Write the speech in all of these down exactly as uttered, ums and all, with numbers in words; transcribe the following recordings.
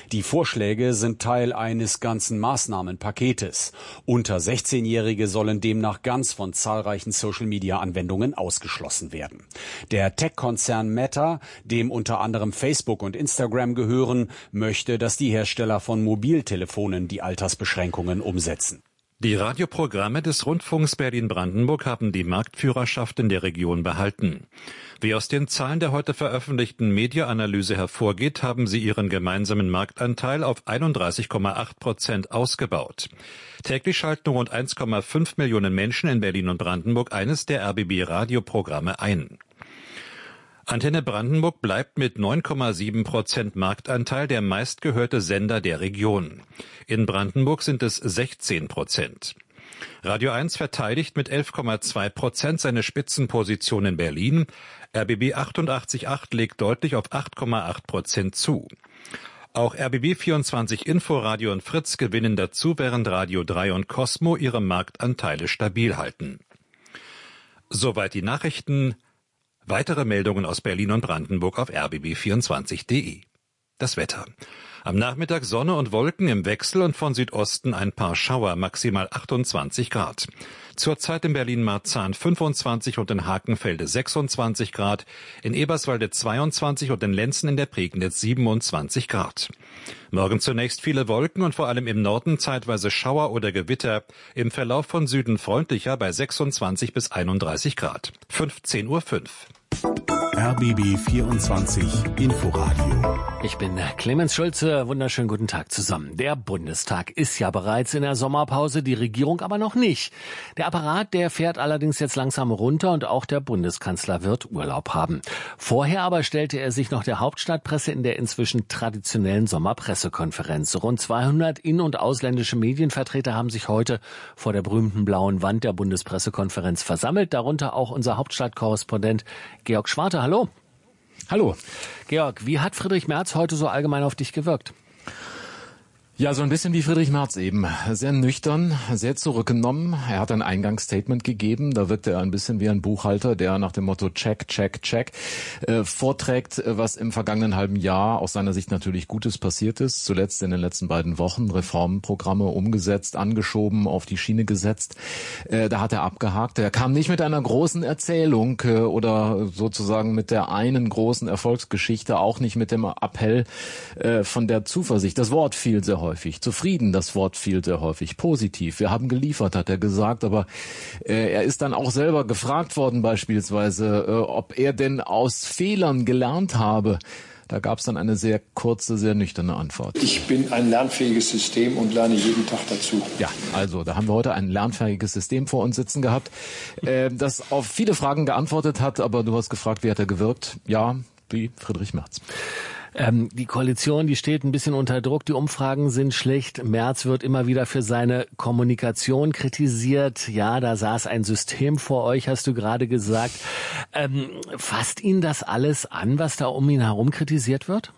Die Vorschläge sind Teil eines ganzen Maßnahmenpaketes. Unter sechzehnjährige sollen demnach ganz von zahlreichen Social-Media-Anwendungen ausgeschlossen werden. Der Tech-Konzern Meta, dem unter anderem Facebook und Instagram gehören, möchte, dass die Hersteller von Mobiltelefonen die Altersbeschränkungen umsetzen. Die Radioprogramme des Rundfunks Berlin-Brandenburg haben die Marktführerschaft in der Region behalten. Wie aus den Zahlen der heute veröffentlichten Media-Analyse hervorgeht, haben sie ihren gemeinsamen Marktanteil auf einunddreißig Komma acht Prozent ausgebaut. Täglich schalten rund eins Komma fünf Millionen Menschen in Berlin und Brandenburg eines der R B B-Radioprogramme ein. Antenne Brandenburg bleibt mit neun Komma sieben Prozent Marktanteil der meistgehörte Sender der Region. In Brandenburg sind es sechzehn Prozent. Radio eins verteidigt mit elf Komma zwei Prozent seine Spitzenposition in Berlin. R B B achtundachtzig Komma acht legt deutlich auf acht Komma acht Prozent zu. Auch R B B vierundzwanzig Inforadio und Fritz gewinnen dazu, während Radio drei und Cosmo ihre Marktanteile stabil halten. Soweit die Nachrichten. Weitere Meldungen aus Berlin und Brandenburg auf r b b vierundzwanzig punkt de. Das Wetter. Am Nachmittag Sonne und Wolken im Wechsel und von Südosten ein paar Schauer, maximal achtundzwanzig Grad. Zurzeit in Berlin-Marzahn fünfundzwanzig und in Hakenfelde sechsundzwanzig Grad, in Eberswalde zweiundzwanzig und in Lenzen in der Prignitz siebenundzwanzig Grad. Morgen zunächst viele Wolken und vor allem im Norden zeitweise Schauer oder Gewitter, im Verlauf von Süden freundlicher bei sechsundzwanzig bis einunddreißig Grad. fünfzehn Uhr fünf. R B B vierundzwanzig Inforadio. Ich bin Clemens Schulze. Wunderschönen guten Tag zusammen. Der Bundestag ist ja bereits in der Sommerpause, die Regierung aber noch nicht. Der Apparat, der fährt allerdings jetzt langsam runter und auch der Bundeskanzler wird Urlaub haben. Vorher aber stellte er sich noch der Hauptstadtpresse in der inzwischen traditionellen Sommerpressekonferenz. Rund zweihundert in- und ausländische Medienvertreter haben sich heute vor der berühmten blauen Wand der Bundespressekonferenz versammelt, darunter auch unser Hauptstadtkorrespondent Georg Schwarte. Hallo. Hallo. Georg, wie hat Friedrich Merz heute so allgemein auf dich gewirkt? Ja, so ein bisschen wie Friedrich Merz eben. Sehr nüchtern, sehr zurückgenommen. Er hat ein Eingangsstatement gegeben. Da wirkt er ein bisschen wie ein Buchhalter, der nach dem Motto Check, Check, Check äh, vorträgt, was im vergangenen halben Jahr aus seiner Sicht natürlich Gutes passiert ist. Zuletzt in den letzten beiden Wochen Reformprogramme umgesetzt, angeschoben, auf die Schiene gesetzt. Äh, da hat er abgehakt. Er kam nicht mit einer großen Erzählung äh, oder sozusagen mit der einen großen Erfolgsgeschichte, auch nicht mit dem Appell äh, von der Zuversicht. Das Wort fiel sehr häufig. Häufig. Zufrieden, das Wort fiel sehr häufig. Positiv, wir haben geliefert, hat er gesagt, aber äh, er ist dann auch selber gefragt worden beispielsweise, äh, ob er denn aus Fehlern gelernt habe. Da gab es dann eine sehr kurze, sehr nüchterne Antwort. Ich bin ein lernfähiges System und lerne jeden Tag dazu. Ja, also da haben wir heute ein lernfähiges System vor uns sitzen gehabt, äh, das auf viele Fragen geantwortet hat, aber du hast gefragt, wie hat er gewirkt? Ja, wie Friedrich Merz. Ähm, die Koalition, die steht ein bisschen unter Druck. Die Umfragen sind schlecht. Merz wird immer wieder für seine Kommunikation kritisiert. Ja, da saß ein System vor euch, hast du gerade gesagt. Ähm, fasst ihn das alles an, was da um ihn herum kritisiert wird?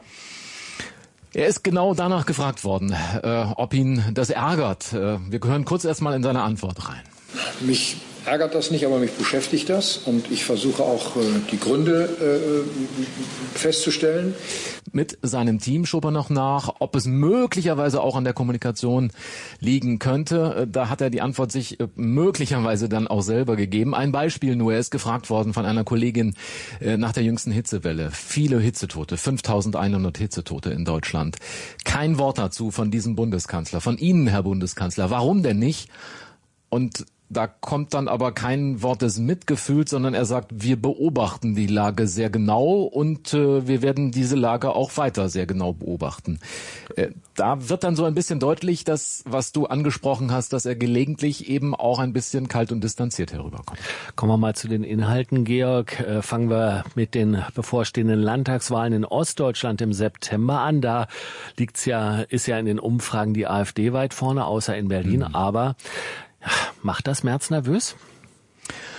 Er ist genau danach gefragt worden, äh, ob ihn das ärgert. Äh, wir hören kurz erstmal in seine Antwort rein. Mich ärgert das nicht, aber mich beschäftigt das und ich versuche auch äh, die Gründe äh, festzustellen. Mit seinem Team schob er noch nach, ob es möglicherweise auch an der Kommunikation liegen könnte. Da hat er die Antwort sich möglicherweise dann auch selber gegeben. Ein Beispiel nur, er ist gefragt worden von einer Kollegin äh, nach der jüngsten Hitzewelle. Viele Hitzetote, fünftausendeinhundert Hitzetote in Deutschland. Kein Wort dazu von diesem Bundeskanzler, von Ihnen, Herr Bundeskanzler. Warum denn nicht? Und da kommt dann aber kein Wort des Mitgefühls, sondern er sagt, wir beobachten die Lage sehr genau und äh, wir werden diese Lage auch weiter sehr genau beobachten. Äh, da wird dann so ein bisschen deutlich, dass, was du angesprochen hast, dass er gelegentlich eben auch ein bisschen kalt und distanziert herüberkommt. Kommen wir mal zu den Inhalten, Georg. Äh, fangen wir mit den bevorstehenden Landtagswahlen in Ostdeutschland im September an. Da liegt's ja, ist ja in den Umfragen die AfD weit vorne, außer in Berlin, mhm. aber macht das Merz nervös?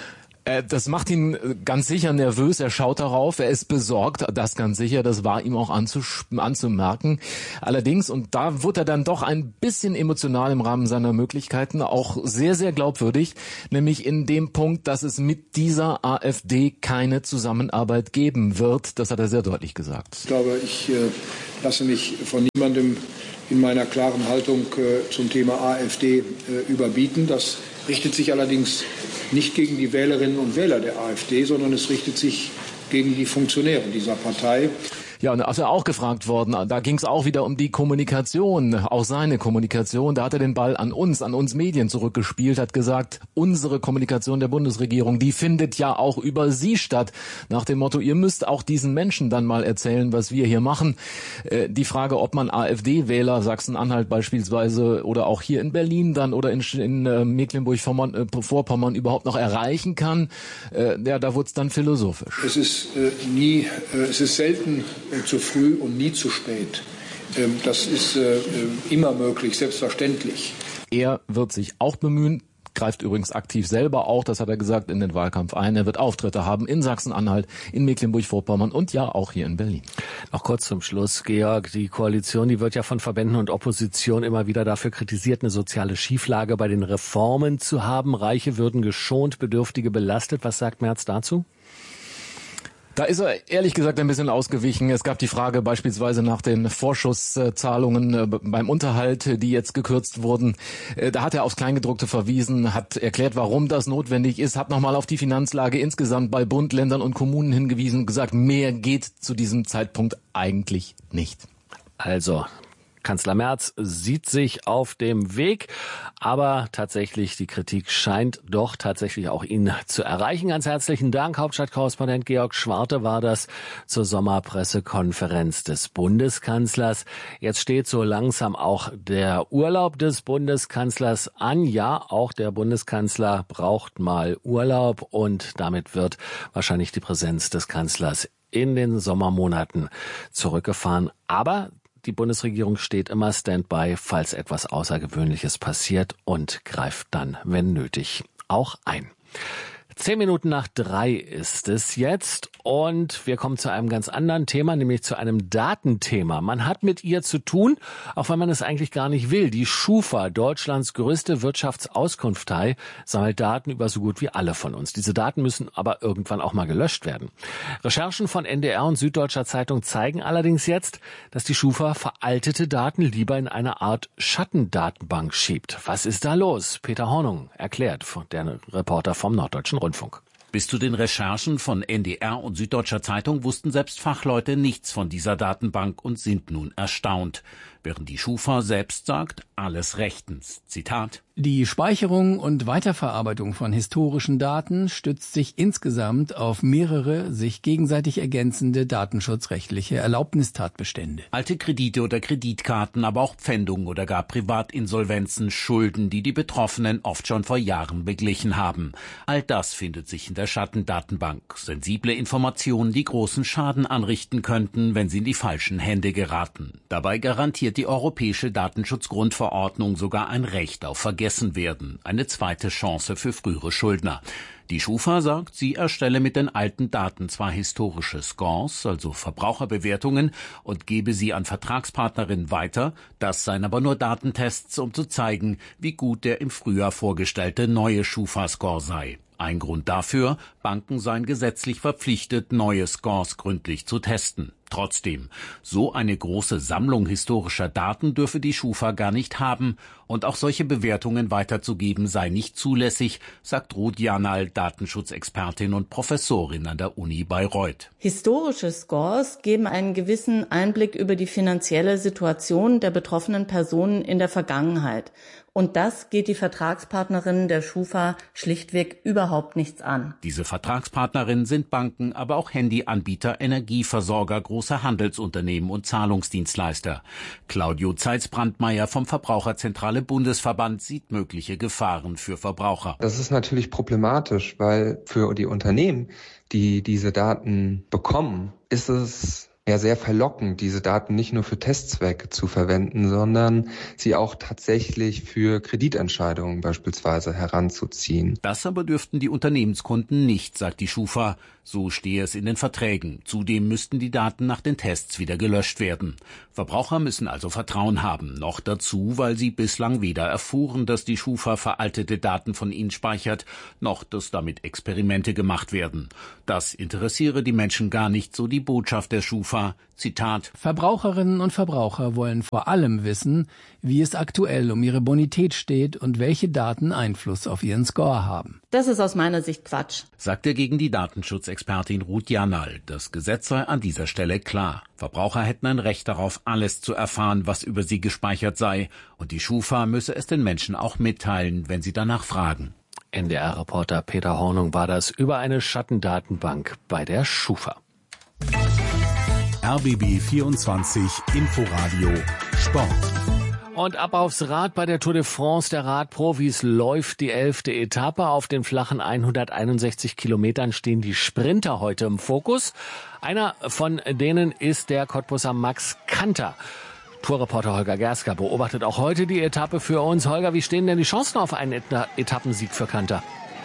Äh, das macht ihn ganz sicher nervös. Er schaut darauf, er ist besorgt, das ganz sicher. Das war ihm auch anzusch- anzumerken. Allerdings, und da wurde er dann doch ein bisschen emotional im Rahmen seiner Möglichkeiten, auch sehr, sehr glaubwürdig, nämlich in dem Punkt, dass es mit dieser AfD keine Zusammenarbeit geben wird. Das hat er sehr deutlich gesagt. Ich glaube, ich äh, lasse mich von niemandem in meiner klaren Haltung äh, zum Thema AfD äh, überbieten. Das richtet sich allerdings nicht gegen die Wählerinnen und Wähler der AfD, sondern es richtet sich gegen die Funktionäre dieser Partei. Ja, und da ist er auch gefragt worden, da ging es auch wieder um die Kommunikation, auch seine Kommunikation. Da hat er den Ball an uns, an uns Medien zurückgespielt, hat gesagt, unsere Kommunikation der Bundesregierung, die findet ja auch über Sie statt. Nach dem Motto, ihr müsst auch diesen Menschen dann mal erzählen, was wir hier machen. Äh, die Frage, ob man AfD-Wähler, Sachsen-Anhalt beispielsweise oder auch hier in Berlin dann oder in, in äh, Mecklenburg-Vorpommern äh, Vorpommern überhaupt noch erreichen kann, äh, ja, da wurde es dann philosophisch. Es ist äh, nie, äh, es ist selten zu früh und nie zu spät. Das ist immer möglich, selbstverständlich. Er wird sich auch bemühen, greift übrigens aktiv selber auch, das hat er gesagt, in den Wahlkampf ein. Er wird Auftritte haben in Sachsen-Anhalt, in Mecklenburg-Vorpommern und ja auch hier in Berlin. Noch kurz zum Schluss, Georg, die Koalition, die wird ja von Verbänden und Opposition immer wieder dafür kritisiert, eine soziale Schieflage bei den Reformen zu haben. Reiche würden geschont, Bedürftige belastet. Was sagt Merz dazu? Da ist er ehrlich gesagt ein bisschen ausgewichen. Es gab die Frage beispielsweise nach den Vorschusszahlungen beim Unterhalt, die jetzt gekürzt wurden. Da hat er aufs Kleingedruckte verwiesen, hat erklärt, warum das notwendig ist, hat nochmal auf die Finanzlage insgesamt bei Bund, Ländern und Kommunen hingewiesen und gesagt, mehr geht zu diesem Zeitpunkt eigentlich nicht. Also, Kanzler Merz sieht sich auf dem Weg, aber tatsächlich, die Kritik scheint doch tatsächlich auch ihn zu erreichen. Ganz herzlichen Dank, Hauptstadtkorrespondent Georg Schwarte war das zur Sommerpressekonferenz des Bundeskanzlers. Jetzt steht so langsam auch der Urlaub des Bundeskanzlers an. Ja, auch der Bundeskanzler braucht mal Urlaub und damit wird wahrscheinlich die Präsenz des Kanzlers in den Sommermonaten zurückgefahren. Aber die Bundesregierung steht immer Standby, falls etwas Außergewöhnliches passiert und greift dann, wenn nötig, auch ein. Zehn Minuten nach drei ist es jetzt und wir kommen zu einem ganz anderen Thema, nämlich zu einem Datenthema. Man hat mit ihr zu tun, auch wenn man es eigentlich gar nicht will. Die Schufa, Deutschlands größte Wirtschaftsauskunftei, sammelt Daten über so gut wie alle von uns. Diese Daten müssen aber irgendwann auch mal gelöscht werden. Recherchen von N D R und Süddeutscher Zeitung zeigen allerdings jetzt, dass die Schufa veraltete Daten lieber in eine Art Schattendatenbank schiebt. Was ist da los? Peter Hornung erklärt, der Reporter vom Norddeutschen Rundfunk. Bis zu den Recherchen von N D R und Süddeutscher Zeitung wussten selbst Fachleute nichts von dieser Datenbank und sind nun erstaunt. Während die Schufa selbst sagt, alles rechtens. Zitat: Die Speicherung und Weiterverarbeitung von historischen Daten stützt sich insgesamt auf mehrere sich gegenseitig ergänzende datenschutzrechtliche Erlaubnistatbestände. Alte Kredite oder Kreditkarten, aber auch Pfändungen oder gar Privatinsolvenzen, Schulden, die die Betroffenen oft schon vor Jahren beglichen haben. All das findet sich in der Schattendatenbank. Sensible Informationen, die großen Schaden anrichten könnten, wenn sie in die falschen Hände geraten. Dabei garantiert die Europäische Datenschutzgrundverordnung sogar ein Recht auf Vergessenwerden, eine zweite Chance für frühere Schuldner. Die Schufa sagt, sie erstelle mit den alten Daten zwar historische Scores, also Verbraucherbewertungen, und gebe sie an Vertragspartnerinnen weiter, das seien aber nur Datentests, um zu zeigen, wie gut der im Frühjahr vorgestellte neue Schufa-Score sei. Ein Grund dafür, Banken seien gesetzlich verpflichtet, neue Scores gründlich zu testen. Trotzdem, so eine große Sammlung historischer Daten dürfe die Schufa gar nicht haben und auch solche Bewertungen weiterzugeben sei nicht zulässig, sagt Ruth Janal, Datenschutzexpertin und Professorin an der Uni Bayreuth. Historische Scores geben einen gewissen Einblick über die finanzielle Situation der betroffenen Personen in der Vergangenheit. Und das geht die Vertragspartnerinnen der Schufa schlichtweg überhaupt nichts an. Diese Vertragspartnerinnen sind Banken, aber auch Handyanbieter, Energieversorger, große Handelsunternehmen und Zahlungsdienstleister. Claudio Zeitz-Brandmeier vom Verbraucherzentrale Bundesverband sieht mögliche Gefahren für Verbraucher. Das ist natürlich problematisch, weil für die Unternehmen, die diese Daten bekommen, ist es ja sehr verlockend, diese Daten nicht nur für Testzwecke zu verwenden, sondern sie auch tatsächlich für Kreditentscheidungen beispielsweise heranzuziehen. Das aber dürften die Unternehmenskunden nicht, sagt die Schufa. So stehe es in den Verträgen. Zudem müssten die Daten nach den Tests wieder gelöscht werden. Verbraucher müssen also Vertrauen haben. Noch dazu, weil sie bislang weder erfuhren, dass die Schufa veraltete Daten von ihnen speichert, noch dass damit Experimente gemacht werden. Das interessiere die Menschen gar nicht, so die Botschaft der Schufa. Zitat: Verbraucherinnen und Verbraucher wollen vor allem wissen, wie es aktuell um ihre Bonität steht und welche Daten Einfluss auf ihren Score haben. Das ist aus meiner Sicht Quatsch, sagt er gegen die Datenschutzexpertin Ruth Janal. Das Gesetz sei an dieser Stelle klar. Verbraucher hätten ein Recht darauf, alles zu erfahren, was über sie gespeichert sei. Und die Schufa müsse es den Menschen auch mitteilen, wenn sie danach fragen. N D R-Reporter Peter Hornung war das über eine Schattendatenbank bei der Schufa. R B B vierundzwanzig Inforadio Sport. Und ab aufs Rad bei der Tour de France der Radprofis läuft die elfte Etappe. Auf den flachen hunderteinundsechzig Kilometern stehen die Sprinter heute im Fokus. Einer von denen ist der Cottbusser Max Kanter. Tourreporter Holger Gersker beobachtet auch heute die Etappe für uns. Holger, wie stehen denn die Chancen auf einen Eta- Etappensieg für Kanter?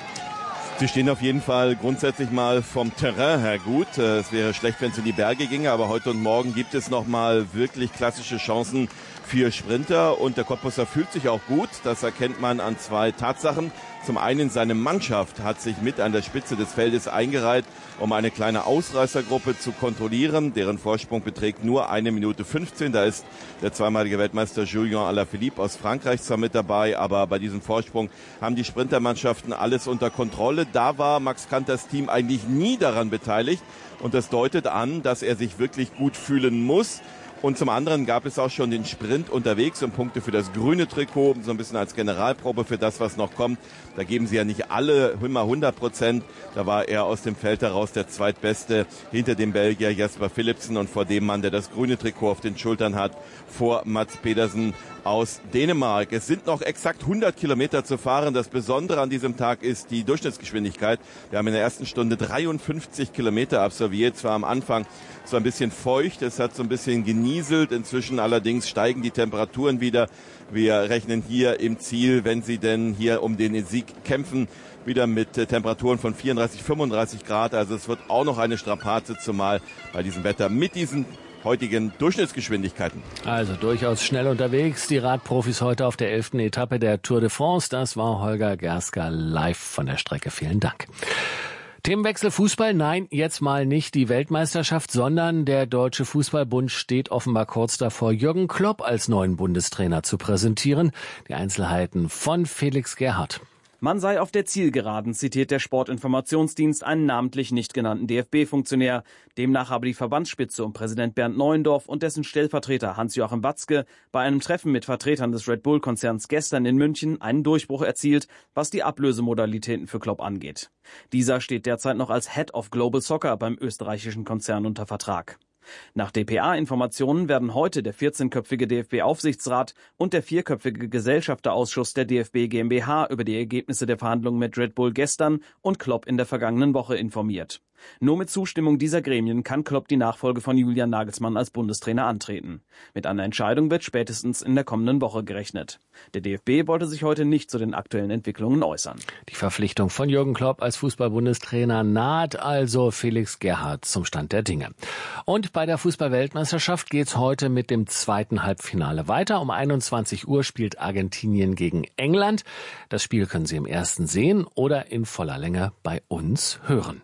Sie stehen auf jeden Fall grundsätzlich mal vom Terrain her gut. Es wäre schlecht, wenn es in die Berge ginge, aber heute und morgen gibt es noch mal wirklich klassische Chancen für Sprinter. Und der Cottbusser fühlt sich auch gut. Das erkennt man an zwei Tatsachen. Zum einen, seine Mannschaft hat sich mit an der Spitze des Feldes eingereiht, um eine kleine Ausreißergruppe zu kontrollieren. Deren Vorsprung beträgt nur eine Minute fünfzehn. Da ist der zweimalige Weltmeister Julien Alaphilippe aus Frankreich zwar mit dabei, aber bei diesem Vorsprung haben die Sprintermannschaften alles unter Kontrolle. Da war Max Kanters Team eigentlich nie daran beteiligt. Und das deutet an, dass er sich wirklich gut fühlen muss. Und zum anderen gab es auch schon den Sprint unterwegs und Punkte für das grüne Trikot, so ein bisschen als Generalprobe für das, was noch kommt. Da geben sie ja nicht alle immer hundert Prozent. Da war er aus dem Feld heraus der Zweitbeste hinter dem Belgier Jasper Philipsen und vor dem Mann, der das grüne Trikot auf den Schultern hat, vor Mats Pedersen aus Dänemark. Es sind noch exakt hundert Kilometer zu fahren. Das Besondere an diesem Tag ist die Durchschnittsgeschwindigkeit. Wir haben in der ersten Stunde dreiundfünfzig Kilometer absolviert. Zwar am Anfang so ein bisschen feucht, es hat so ein bisschen genieselt. Inzwischen allerdings steigen die Temperaturen wieder. Wir rechnen hier im Ziel, wenn sie denn hier um den Sieg kämpfen, wieder mit äh, Temperaturen von vierunddreißig, fünfunddreißig Grad. Also es wird auch noch eine Strapaze, zumal bei diesem Wetter mit diesen heutigen Durchschnittsgeschwindigkeiten. Also durchaus schnell unterwegs. Die Radprofis heute auf der elften Etappe der Tour de France. Das war Holger Gersker live von der Strecke. Vielen Dank. Themenwechsel Fußball? Nein, jetzt mal nicht die Weltmeisterschaft, sondern der Deutsche Fußballbund steht offenbar kurz davor, Jürgen Klopp als neuen Bundestrainer zu präsentieren. Die Einzelheiten von Felix Gerhardt. Man sei auf der Zielgeraden, zitiert der Sportinformationsdienst einen namentlich nicht genannten D F B-Funktionär. Demnach habe die Verbandsspitze um Präsident Bernd Neuendorf und dessen Stellvertreter Hans-Joachim Watzke bei einem Treffen mit Vertretern des Red Bull-Konzerns gestern in München einen Durchbruch erzielt, was die Ablösemodalitäten für Klopp angeht. Dieser steht derzeit noch als Head of Global Soccer beim österreichischen Konzern unter Vertrag. Nach D P A-Informationen werden heute der vierzehnköpfige D F B-Aufsichtsrat und der vierköpfige Gesellschafterausschuss der D F B GmbH über die Ergebnisse der Verhandlungen mit Red Bull gestern und Klopp in der vergangenen Woche informiert. Nur mit Zustimmung dieser Gremien kann Klopp die Nachfolge von Julian Nagelsmann als Bundestrainer antreten. Mit einer Entscheidung wird spätestens in der kommenden Woche gerechnet. Der D F B wollte sich heute nicht zu den aktuellen Entwicklungen äußern. Die Verpflichtung von Jürgen Klopp als Fußball-Bundestrainer naht also. Felix Gerhardt zum Stand der Dinge. Und bei der Fußball-Weltmeisterschaft geht's heute mit dem zweiten Halbfinale weiter. Um einundzwanzig Uhr spielt Argentinien gegen England. Das Spiel können Sie im ersten sehen oder in voller Länge bei uns hören.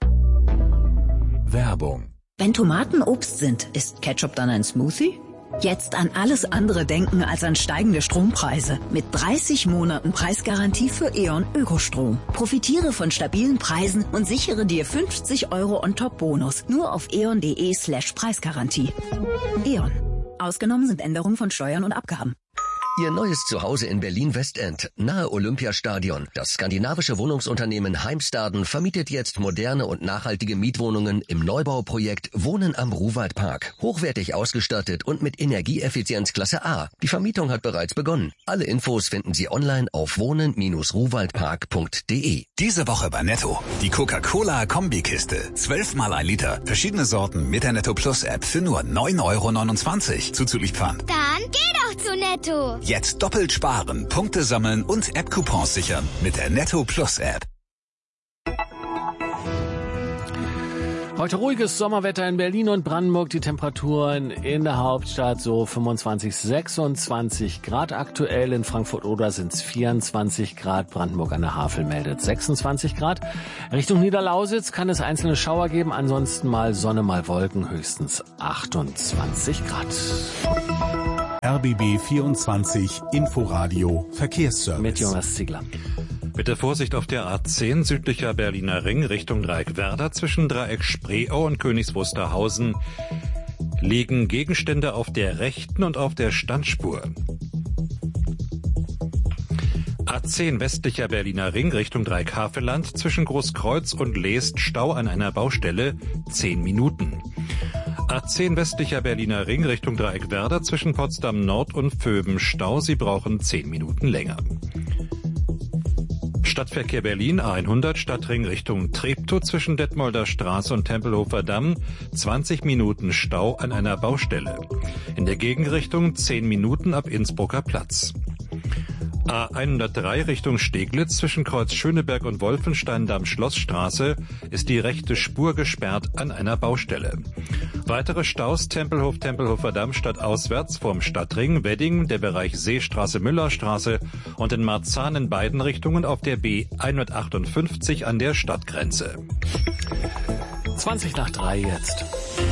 Werbung. Wenn Tomaten Obst sind, ist Ketchup dann ein Smoothie? Jetzt an alles andere denken als an steigende Strompreise. Mit dreißig Monaten Preisgarantie für E.ON Ökostrom. Profitiere von stabilen Preisen und sichere dir fünfzig Euro On-Top-Bonus. Nur auf eon.de slash Preisgarantie. E.ON. Ausgenommen sind Änderungen von Steuern und Abgaben. Ihr neues Zuhause in Berlin-Westend, nahe Olympiastadion. Das skandinavische Wohnungsunternehmen Heimstaden vermietet jetzt moderne und nachhaltige Mietwohnungen im Neubauprojekt Wohnen am Ruwaldpark. Hochwertig ausgestattet und mit Energieeffizienz Klasse A. Die Vermietung hat bereits begonnen. Alle Infos finden Sie online auf wohnen Bindestrich ruwaldpark punkt de. Diese Woche bei Netto. Die Coca-Cola-Kombikiste. zwölf mal ein Liter. Verschiedene Sorten mit der Netto Plus App für nur neun Euro neunundzwanzig. Zuzüglich Pfand. Dann geh doch zu Netto. Jetzt doppelt sparen, Punkte sammeln und App-Coupons sichern mit der Netto Plus App. Heute ruhiges Sommerwetter in Berlin und Brandenburg. Die Temperaturen in der Hauptstadt so fünfundzwanzig, sechsundzwanzig Grad aktuell. In Frankfurt-Oder sind es vierundzwanzig Grad. Brandenburg an der Havel meldet sechsundzwanzig Grad. Richtung Niederlausitz kann es einzelne Schauer geben. Ansonsten mal Sonne, mal Wolken, höchstens achtundzwanzig Grad. R B B vierundzwanzig Inforadio Verkehrsservice. Mit Jonas Ziegler. Bitte Vorsicht auf der A zehn südlicher Berliner Ring Richtung Dreieck Werder. Zwischen Dreieck Spreeau und Königs Wusterhausen liegen Gegenstände auf der rechten und auf der Standspur. A zehn westlicher Berliner Ring Richtung Dreieck Havelland. Zwischen Großkreuz und Leest Stau an einer Baustelle, zehn Minuten. A zehn westlicher Berliner Ring Richtung Dreieck Werder. Zwischen Potsdam Nord und Vöben Stau. Sie brauchen zehn Minuten länger. Stadtverkehr Berlin A hundert Stadtring Richtung Treptow zwischen Detmolder Straße und Tempelhofer Damm, zwanzig Minuten Stau an einer Baustelle. In der Gegenrichtung zehn Minuten ab Innsbrucker Platz. A hundertdrei Richtung Steglitz zwischen Kreuz Schöneberg und Wolfenstein-Damm-Schlossstraße ist die rechte Spur gesperrt an einer Baustelle. Weitere Staus Tempelhof, Tempelhofer Damm stadtauswärts vom Stadtring, Wedding, der Bereich Seestraße, Müllerstraße und in Marzahn in beiden Richtungen auf der B hundertachtundfünfzig an der Stadtgrenze. zwanzig nach drei jetzt.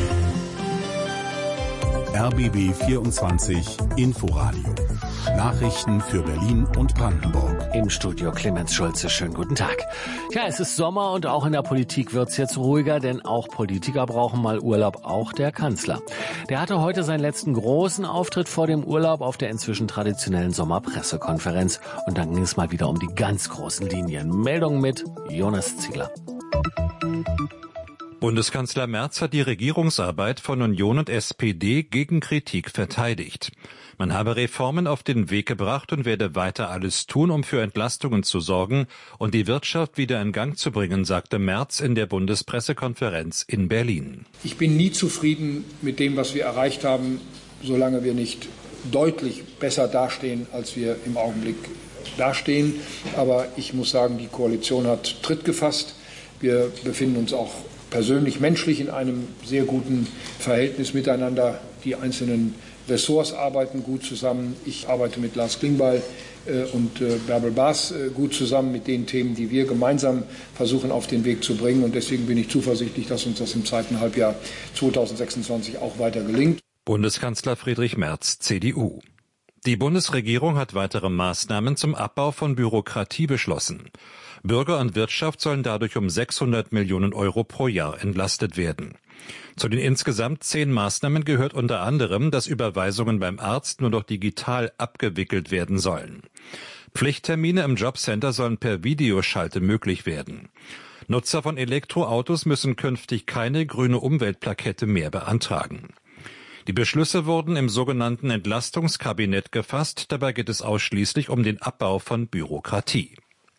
R B B vierundzwanzig Inforadio. Nachrichten für Berlin und Brandenburg. Im Studio Clemens Schulze. Schönen guten Tag. Ja, es ist Sommer und auch in der Politik wird's jetzt ruhiger, denn auch Politiker brauchen mal Urlaub, auch der Kanzler. Der hatte heute seinen letzten großen Auftritt vor dem Urlaub auf der inzwischen traditionellen Sommerpressekonferenz. Und dann ging es mal wieder um die ganz großen Linien. Meldung mit Jonas Ziegler. Bundeskanzler Merz hat die Regierungsarbeit von Union und S P D gegen Kritik verteidigt. Man habe Reformen auf den Weg gebracht und werde weiter alles tun, um für Entlastungen zu sorgen und die Wirtschaft wieder in Gang zu bringen, sagte Merz in der Bundespressekonferenz in Berlin. Ich bin nie zufrieden mit dem, was wir erreicht haben, solange wir nicht deutlich besser dastehen, als wir im Augenblick dastehen. Aber ich muss sagen, die Koalition hat Tritt gefasst. Wir befinden uns auch persönlich, menschlich in einem sehr guten Verhältnis miteinander. Die einzelnen Ressorts arbeiten gut zusammen. Ich arbeite mit Lars Klingbeil äh, und äh, Bärbel Baas äh, gut zusammen mit den Themen, die wir gemeinsam versuchen auf den Weg zu bringen. Und deswegen bin ich zuversichtlich, dass uns das im zweiten Halbjahr zweitausendsechsundzwanzig auch weiter gelingt. Bundeskanzler Friedrich Merz, C D U. Die Bundesregierung hat weitere Maßnahmen zum Abbau von Bürokratie beschlossen. Bürger und Wirtschaft sollen dadurch um sechshundert Millionen Euro pro Jahr entlastet werden. Zu den insgesamt zehn Maßnahmen gehört unter anderem, dass Überweisungen beim Arzt nur noch digital abgewickelt werden sollen. Pflichttermine im Jobcenter sollen per Videoschalte möglich werden. Nutzer von Elektroautos müssen künftig keine grüne Umweltplakette mehr beantragen. Die Beschlüsse wurden im sogenannten Entlastungskabinett gefasst. Dabei geht es ausschließlich um den Abbau von Bürokratie.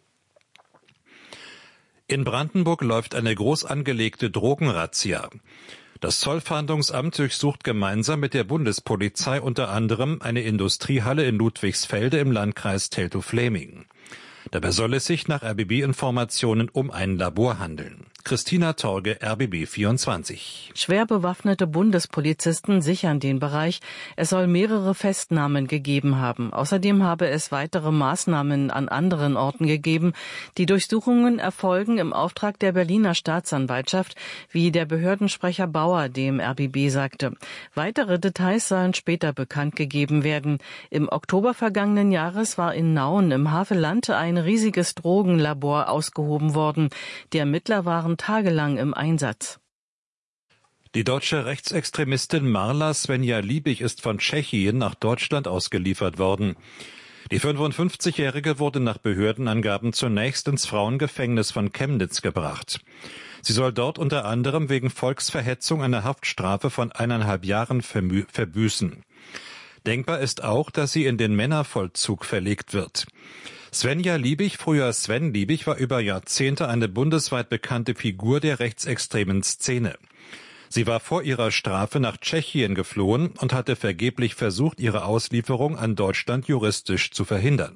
In Brandenburg läuft eine groß angelegte Drogenrazzia. Das Zollfahndungsamt durchsucht gemeinsam mit der Bundespolizei unter anderem eine Industriehalle in Ludwigsfelde im Landkreis Teltow-Fläming. Dabei soll es sich nach R B B-Informationen um ein Labor handeln. Christina Torge, R B B vierundzwanzig. Schwer bewaffnete Bundespolizisten sichern den Bereich. Es soll mehrere Festnahmen gegeben haben. Außerdem habe es weitere Maßnahmen an anderen Orten gegeben. Die Durchsuchungen erfolgen im Auftrag der Berliner Staatsanwaltschaft, wie der Behördensprecher Bauer dem R B B sagte. Weitere Details sollen später bekannt gegeben werden. Im Oktober vergangenen Jahres war in Nauen im Havelland ein riesiges Drogenlabor ausgehoben worden. Die Ermittler waren tagelang im Einsatz. Die deutsche Rechtsextremistin Marla Svenja Liebig ist von Tschechien nach Deutschland ausgeliefert worden. Die fünfundfünfzigjährige wurde nach Behördenangaben zunächst ins Frauengefängnis von Chemnitz gebracht. Sie soll dort unter anderem wegen Volksverhetzung eine Haftstrafe von eineinhalb Jahren verbüßen. Denkbar ist auch, dass sie in den Männervollzug verlegt wird. Svenja Liebig, früher Sven Liebig, war über Jahrzehnte eine bundesweit bekannte Figur der rechtsextremen Szene. Sie war vor ihrer Strafe nach Tschechien geflohen und hatte vergeblich versucht, ihre Auslieferung an Deutschland juristisch zu verhindern.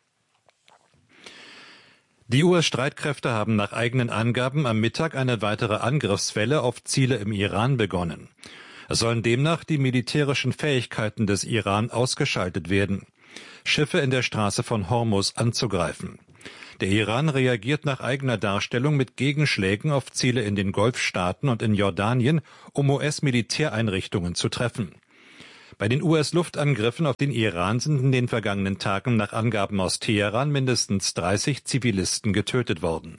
Die U S-Streitkräfte haben nach eigenen Angaben am Mittag eine weitere Angriffswelle auf Ziele im Iran begonnen. Es sollen demnach die militärischen Fähigkeiten des Iran ausgeschaltet werden, Schiffe in der Straße von Hormuz anzugreifen. Der Iran reagiert nach eigener Darstellung mit Gegenschlägen auf Ziele in den Golfstaaten und in Jordanien, um U S-Militäreinrichtungen zu treffen. Bei den U S-Luftangriffen auf den Iran sind in den vergangenen Tagen nach Angaben aus Teheran mindestens dreißig Zivilisten getötet worden.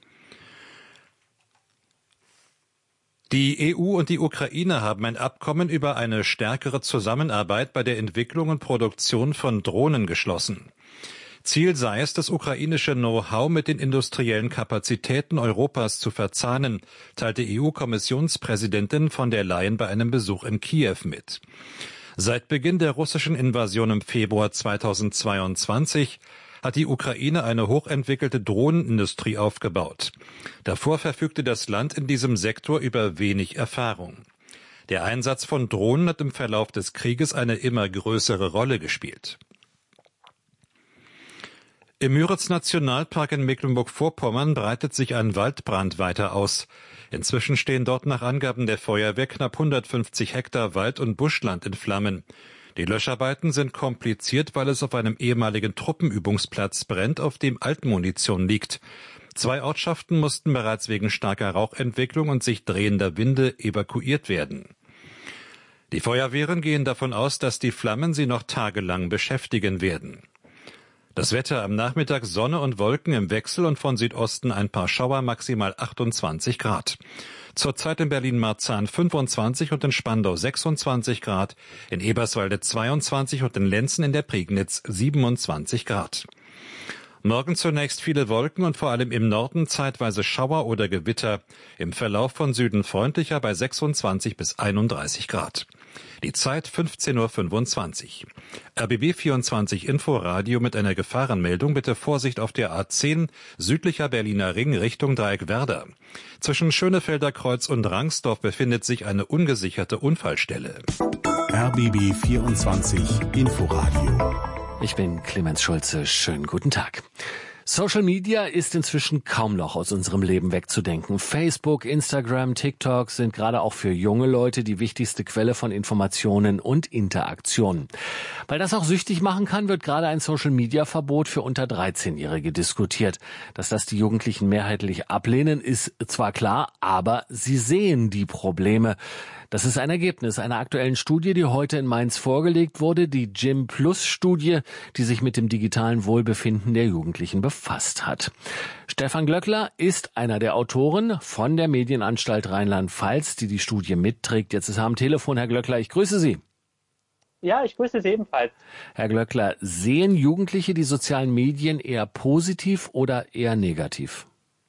Die E U und die Ukraine haben ein Abkommen über eine stärkere Zusammenarbeit bei der Entwicklung und Produktion von Drohnen geschlossen. Ziel sei es, das ukrainische Know-how mit den industriellen Kapazitäten Europas zu verzahnen, teilte E U-Kommissionspräsidentin von der Leyen bei einem Besuch in Kiew mit. Seit Beginn der russischen Invasion im Februar zweitausendzweiundzwanzig hat die Ukraine eine hochentwickelte Drohnenindustrie aufgebaut. Davor verfügte das Land in diesem Sektor über wenig Erfahrung. Der Einsatz von Drohnen hat im Verlauf des Krieges eine immer größere Rolle gespielt. Im Müritz-Nationalpark in Mecklenburg-Vorpommern breitet sich ein Waldbrand weiter aus. Inzwischen stehen dort nach Angaben der Feuerwehr knapp hundertfünfzig Hektar Wald- und Buschland in Flammen. Die Löscharbeiten sind kompliziert, weil es auf einem ehemaligen Truppenübungsplatz brennt, auf dem Altmunition liegt. Zwei Ortschaften mussten bereits wegen starker Rauchentwicklung und sich drehender Winde evakuiert werden. Die Feuerwehren gehen davon aus, dass die Flammen sie noch tagelang beschäftigen werden. Das Wetter am Nachmittag Sonne und Wolken im Wechsel und von Südosten ein paar Schauer, maximal achtundzwanzig Grad. Zurzeit in Berlin-Marzahn fünfundzwanzig und in Spandau sechsundzwanzig Grad, in Eberswalde zweiundzwanzig und in Lenzen in der Prignitz siebenundzwanzig Grad. Morgen zunächst viele Wolken und vor allem im Norden zeitweise Schauer oder Gewitter, im Verlauf von Süden freundlicher bei sechsundzwanzig bis einunddreißig Grad. Die Zeit fünfzehn Uhr fünfundzwanzig. R B B vierundzwanzig Inforadio mit einer Gefahrenmeldung. Bitte Vorsicht auf der A zehn, südlicher Berliner Ring Richtung Dreieckwerder. Zwischen Schönefelder Kreuz und Rangsdorf befindet sich eine ungesicherte Unfallstelle. R B B vierundzwanzig Inforadio. Ich bin Clemens Schulze. Schönen guten Tag. Social Media ist inzwischen kaum noch aus unserem Leben wegzudenken. Facebook, Instagram, TikTok sind gerade auch für junge Leute die wichtigste Quelle von Informationen und Interaktionen. Weil das auch süchtig machen kann, wird gerade ein Social-Media-Verbot für unter dreizehnjährige diskutiert. Dass das die Jugendlichen mehrheitlich ablehnen, ist zwar klar, aber sie sehen die Probleme. Das ist ein Ergebnis einer aktuellen Studie, die heute in Mainz vorgelegt wurde, die Gym Plus Studie, die sich mit dem digitalen Wohlbefinden der Jugendlichen befasst hat. Stefan Glöckler ist einer der Autoren von der Medienanstalt Rheinland-Pfalz, die die Studie mitträgt. Jetzt ist er am Telefon. Herr Glöckler, ich grüße Sie. Ja, ich grüße Sie ebenfalls. Herr Glöckler, sehen Jugendliche die sozialen Medien eher positiv oder eher negativ?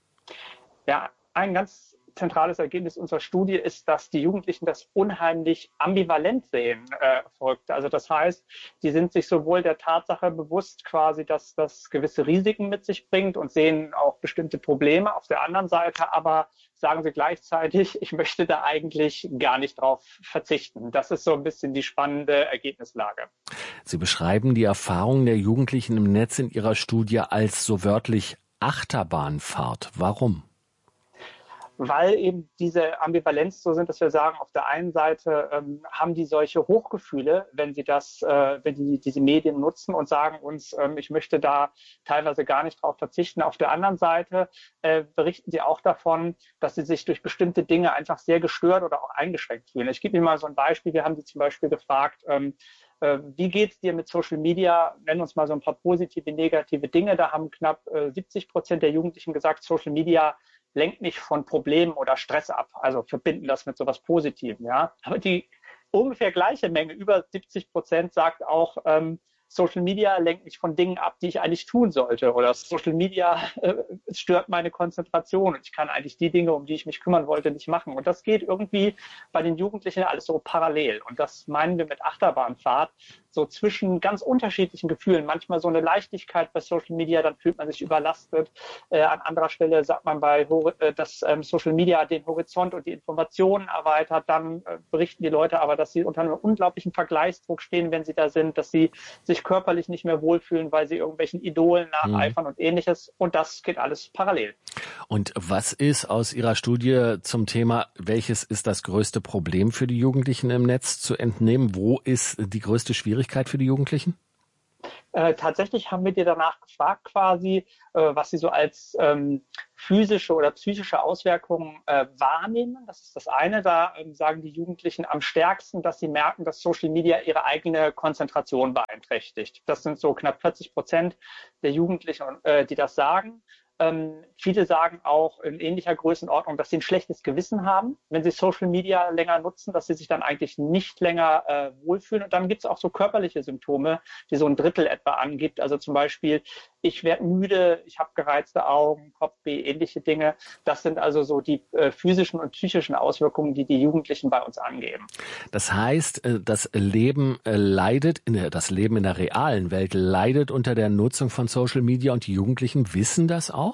Ja, ein ganz zentrales Ergebnis unserer Studie ist, dass die Jugendlichen das unheimlich ambivalent sehen äh, folgt. Also das heißt, die sind sich sowohl der Tatsache bewusst quasi, dass das gewisse Risiken mit sich bringt und sehen auch bestimmte Probleme auf der anderen Seite, aber sagen sie gleichzeitig, ich möchte da eigentlich gar nicht drauf verzichten. Das ist so ein bisschen die spannende Ergebnislage. Sie beschreiben die Erfahrungen der Jugendlichen im Netz in Ihrer Studie als so wörtlich Achterbahnfahrt. Warum? Weil eben diese Ambivalenz so sind, dass wir sagen, auf der einen Seite ähm, haben die solche Hochgefühle, wenn sie das, äh, wenn die diese Medien nutzen und sagen uns, ähm, ich möchte da teilweise gar nicht drauf verzichten. Auf der anderen Seite äh, berichten sie auch davon, dass sie sich durch bestimmte Dinge einfach sehr gestört oder auch eingeschränkt fühlen. Ich gebe Ihnen mal so ein Beispiel. Wir haben sie zum Beispiel gefragt, ähm, äh, wie geht's dir mit Social Media? Nenn uns mal so ein paar positive, negative Dinge. Da haben knapp äh, siebzig Prozent der Jugendlichen gesagt, Social Media lenkt nicht von Problemen oder Stress ab. Also verbinden das mit sowas Positivem, ja. Aber die ungefähr gleiche Menge, über siebzig Prozent, sagt auch, ähm, Social Media lenkt mich von Dingen ab, die ich eigentlich tun sollte. Oder Social Media äh, stört meine Konzentration und ich kann eigentlich die Dinge, um die ich mich kümmern wollte, nicht machen. Und das geht irgendwie bei den Jugendlichen alles so parallel. Und das meinen wir mit Achterbahnfahrt, so zwischen ganz unterschiedlichen Gefühlen. Manchmal so eine Leichtigkeit bei Social Media, dann fühlt man sich überlastet. Äh, an anderer Stelle sagt man bei, äh, dass ähm, Social Media den Horizont und die Informationen erweitert. Dann äh, berichten die Leute aber, dass sie unter einem unglaublichen Vergleichsdruck stehen, wenn sie da sind, dass sie sich körperlich nicht mehr wohlfühlen, weil sie irgendwelchen Idolen nacheifern mhm. und ähnliches. Und das geht alles parallel. Und was ist aus Ihrer Studie zum Thema, welches ist das größte Problem für die Jugendlichen im Netz zu entnehmen? Wo ist die größte Schwierigkeit für die Jugendlichen? Äh, tatsächlich haben wir dir danach gefragt quasi, äh, was sie so als ähm, physische oder psychische Auswirkungen äh, wahrnehmen. Das ist das eine. Da ähm, sagen die Jugendlichen am stärksten, dass sie merken, dass Social Media ihre eigene Konzentration beeinträchtigt. Das sind so knapp vierzig Prozent der Jugendlichen, äh, die das sagen. Ähm, viele sagen auch in ähnlicher Größenordnung, dass sie ein schlechtes Gewissen haben, wenn sie Social Media länger nutzen, dass sie sich dann eigentlich nicht länger äh, wohlfühlen. Und dann gibt es auch so körperliche Symptome, die so ein Drittel etwa angibt. Also zum Beispiel, ich werde müde, ich habe gereizte Augen, Kopfweh, ähnliche Dinge. Das sind also so die äh, physischen und psychischen Auswirkungen, die die Jugendlichen bei uns angeben. Das heißt, das Leben leidet, das Leben in der realen Welt leidet unter der Nutzung von Social Media und die Jugendlichen wissen das auch?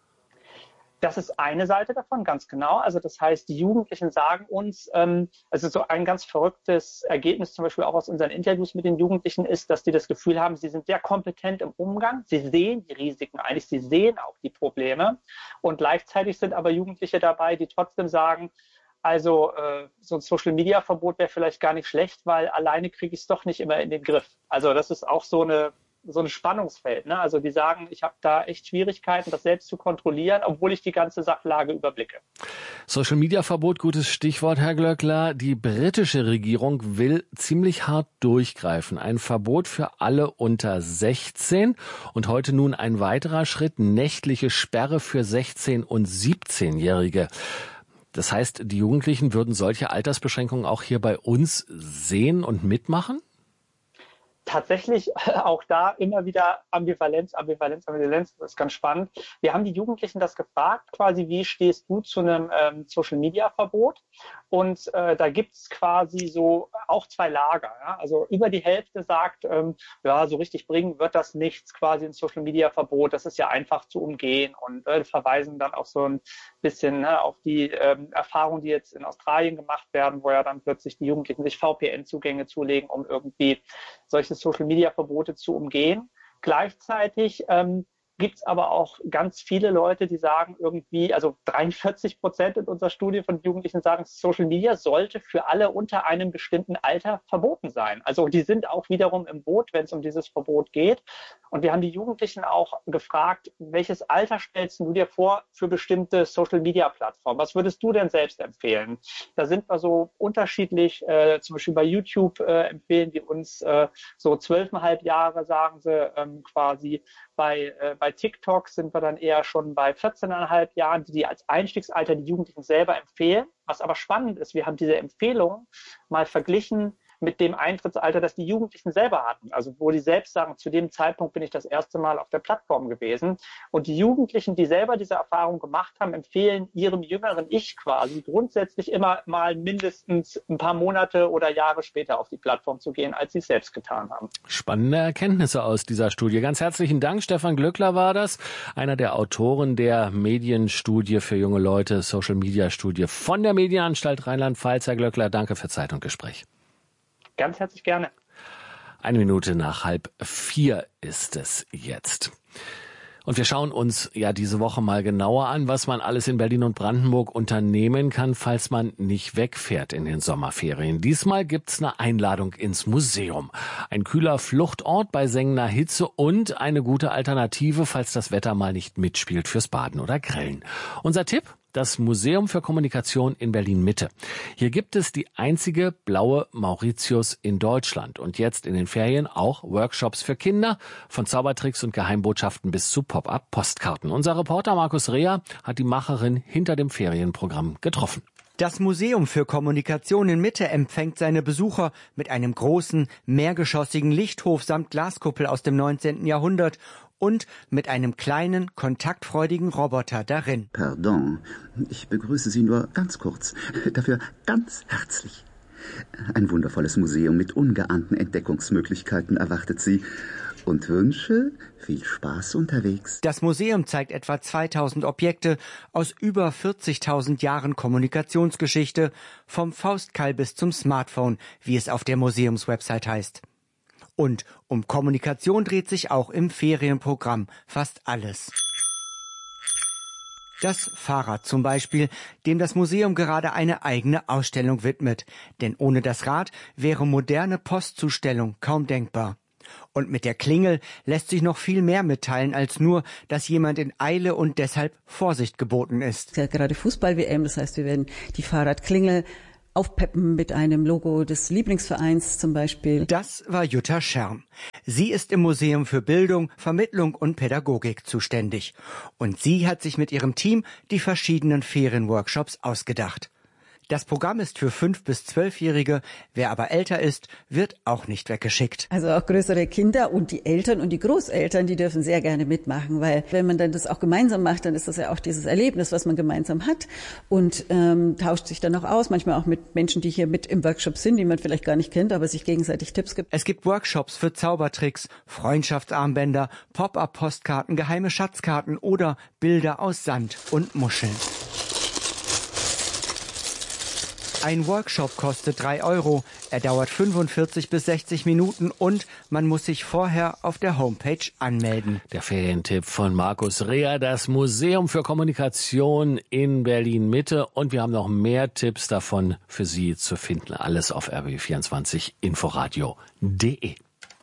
Das ist eine Seite davon, ganz genau. Also das heißt, die Jugendlichen sagen uns, ähm, also so ein ganz verrücktes Ergebnis zum Beispiel auch aus unseren Interviews mit den Jugendlichen ist, dass die das Gefühl haben, sie sind sehr kompetent im Umgang, sie sehen die Risiken eigentlich, sie sehen auch die Probleme und gleichzeitig sind aber Jugendliche dabei, die trotzdem sagen, also äh, so ein Social-Media-Verbot wäre vielleicht gar nicht schlecht, weil alleine kriege ich es doch nicht immer in den Griff. Also das ist auch so eine so ein Spannungsfeld, ne? Also die sagen, ich habe da echt Schwierigkeiten, das selbst zu kontrollieren, obwohl ich die ganze Sachlage überblicke. Social-Media-Verbot, gutes Stichwort, Herr Glöckler. Die britische Regierung will ziemlich hart durchgreifen. Ein Verbot für alle unter sechzehn und heute nun ein weiterer Schritt, nächtliche Sperre für sechzehn- und siebzehnjährige. Das heißt, die Jugendlichen würden solche Altersbeschränkungen auch hier bei uns sehen und mitmachen? Tatsächlich auch da immer wieder Ambivalenz, Ambivalenz, Ambivalenz, das ist ganz spannend. Wir haben die Jugendlichen das gefragt, quasi, wie stehst du zu einem ähm, Social-Media-Verbot? Und äh, da gibt es quasi so auch zwei Lager. Ja? Also über die Hälfte sagt, ähm, ja, so richtig bringen wird das nichts, quasi ein Social-Media-Verbot, das ist ja einfach zu umgehen und äh, verweisen dann auch so ein bisschen ne, auf die ähm, Erfahrungen, die jetzt in Australien gemacht werden, wo ja dann plötzlich die Jugendlichen sich V P N-Zugänge zulegen, um irgendwie solche Social-Media-Verbote zu umgehen. Gleichzeitig ähm, gibt es aber auch ganz viele Leute, die sagen irgendwie, also dreiundvierzig Prozent in unserer Studie von Jugendlichen sagen, Social Media sollte für alle unter einem bestimmten Alter verboten sein. Also die sind auch wiederum im Boot, wenn es um dieses Verbot geht. Und wir haben die Jugendlichen auch gefragt, welches Alter stellst du dir vor für bestimmte Social-Media-Plattformen? Was würdest du denn selbst empfehlen? Da sind wir so unterschiedlich, äh, zum Beispiel bei YouTube äh, empfehlen die uns äh, so zwölfeinhalb Jahre, sagen sie ähm, quasi. Bei, äh, bei TikTok sind wir dann eher schon bei vierzehneinhalb Jahren, die, die als Einstiegsalter die Jugendlichen selber empfehlen. Was aber spannend ist, wir haben diese Empfehlung mal verglichen mit dem Eintrittsalter, das die Jugendlichen selber hatten. Also wo die selbst sagen, zu dem Zeitpunkt bin ich das erste Mal auf der Plattform gewesen. Und die Jugendlichen, die selber diese Erfahrung gemacht haben, empfehlen ihrem jüngeren Ich quasi grundsätzlich immer mal mindestens ein paar Monate oder Jahre später auf die Plattform zu gehen, als sie es selbst getan haben. Spannende Erkenntnisse aus dieser Studie. Ganz herzlichen Dank. Stefan Glöckler war das, einer der Autoren der Medienstudie für junge Leute, Social-Media-Studie von der Medienanstalt Rheinland-Pfalz. Herr Glöckler, danke für Zeit und Gespräch. Ganz herzlich gerne. Eine Minute nach halb vier ist es jetzt. Und wir schauen uns ja diese Woche mal genauer an, was man alles in Berlin und Brandenburg unternehmen kann, falls man nicht wegfährt in den Sommerferien. Diesmal gibt's eine Einladung ins Museum. Ein kühler Fluchtort bei sengender Hitze und eine gute Alternative, falls das Wetter mal nicht mitspielt fürs Baden oder Grillen. Unser Tipp? das Museum für Kommunikation in Berlin-Mitte. Hier gibt es die einzige blaue Mauritius in Deutschland und jetzt in den Ferien auch Workshops für Kinder, von Zaubertricks und Geheimbotschaften bis zu Pop-up-Postkarten. Unser Reporter Markus Reher hat die Macherin hinter dem Ferienprogramm getroffen. Das Museum für Kommunikation in Mitte empfängt seine Besucher mit einem großen, mehrgeschossigen Lichthof samt Glaskuppel aus dem neunzehnten Jahrhundert und mit einem kleinen, kontaktfreudigen Roboter darin. Pardon, ich begrüße Sie nur ganz kurz, dafür ganz herzlich. Ein wundervolles Museum mit ungeahnten Entdeckungsmöglichkeiten erwartet Sie. Und wünsche viel Spaß unterwegs. Das Museum zeigt etwa zweitausend Objekte aus über vierzigtausend Jahren Kommunikationsgeschichte, vom Faustkeil bis zum Smartphone, wie es auf der Museumswebsite heißt. Und um Kommunikation dreht sich auch im Ferienprogramm fast alles. Das Fahrrad zum Beispiel, dem das Museum gerade eine eigene Ausstellung widmet. Denn ohne das Rad wäre moderne Postzustellung kaum denkbar. Und mit der Klingel lässt sich noch viel mehr mitteilen als nur, dass jemand in Eile und deshalb Vorsicht geboten ist. Ja, gerade Fußball-W M, das heißt, wir werden die Fahrradklingel aufpeppen mit einem Logo des Lieblingsvereins zum Beispiel. Das war Jutta Scherm. Sie ist im Museum für Bildung, Vermittlung und Pädagogik zuständig. Und sie hat sich mit ihrem Team die verschiedenen Ferienworkshops ausgedacht. Das Programm ist für fünf- bis zwölfjährige. Wer aber älter ist, wird auch nicht weggeschickt. Also auch größere Kinder und die Eltern und die Großeltern, die dürfen sehr gerne mitmachen, weil wenn man dann das auch gemeinsam macht, dann ist das ja auch dieses Erlebnis, was man gemeinsam hat und ähm, tauscht sich dann auch aus, manchmal auch mit Menschen, die hier mit im Workshop sind, die man vielleicht gar nicht kennt, aber sich gegenseitig Tipps gibt. Es gibt Workshops für Zaubertricks, Freundschaftsarmbänder, Pop-up-Postkarten, geheime Schatzkarten oder Bilder aus Sand und Muscheln. Ein Workshop kostet drei Euro, er dauert fünfundvierzig bis sechzig Minuten und man muss sich vorher auf der Homepage anmelden. Der Ferientipp von Markus Reher, das Museum für Kommunikation in Berlin-Mitte. Und wir haben noch mehr Tipps davon für Sie zu finden. Alles auf r b b vierundzwanzig inforadio punkt de.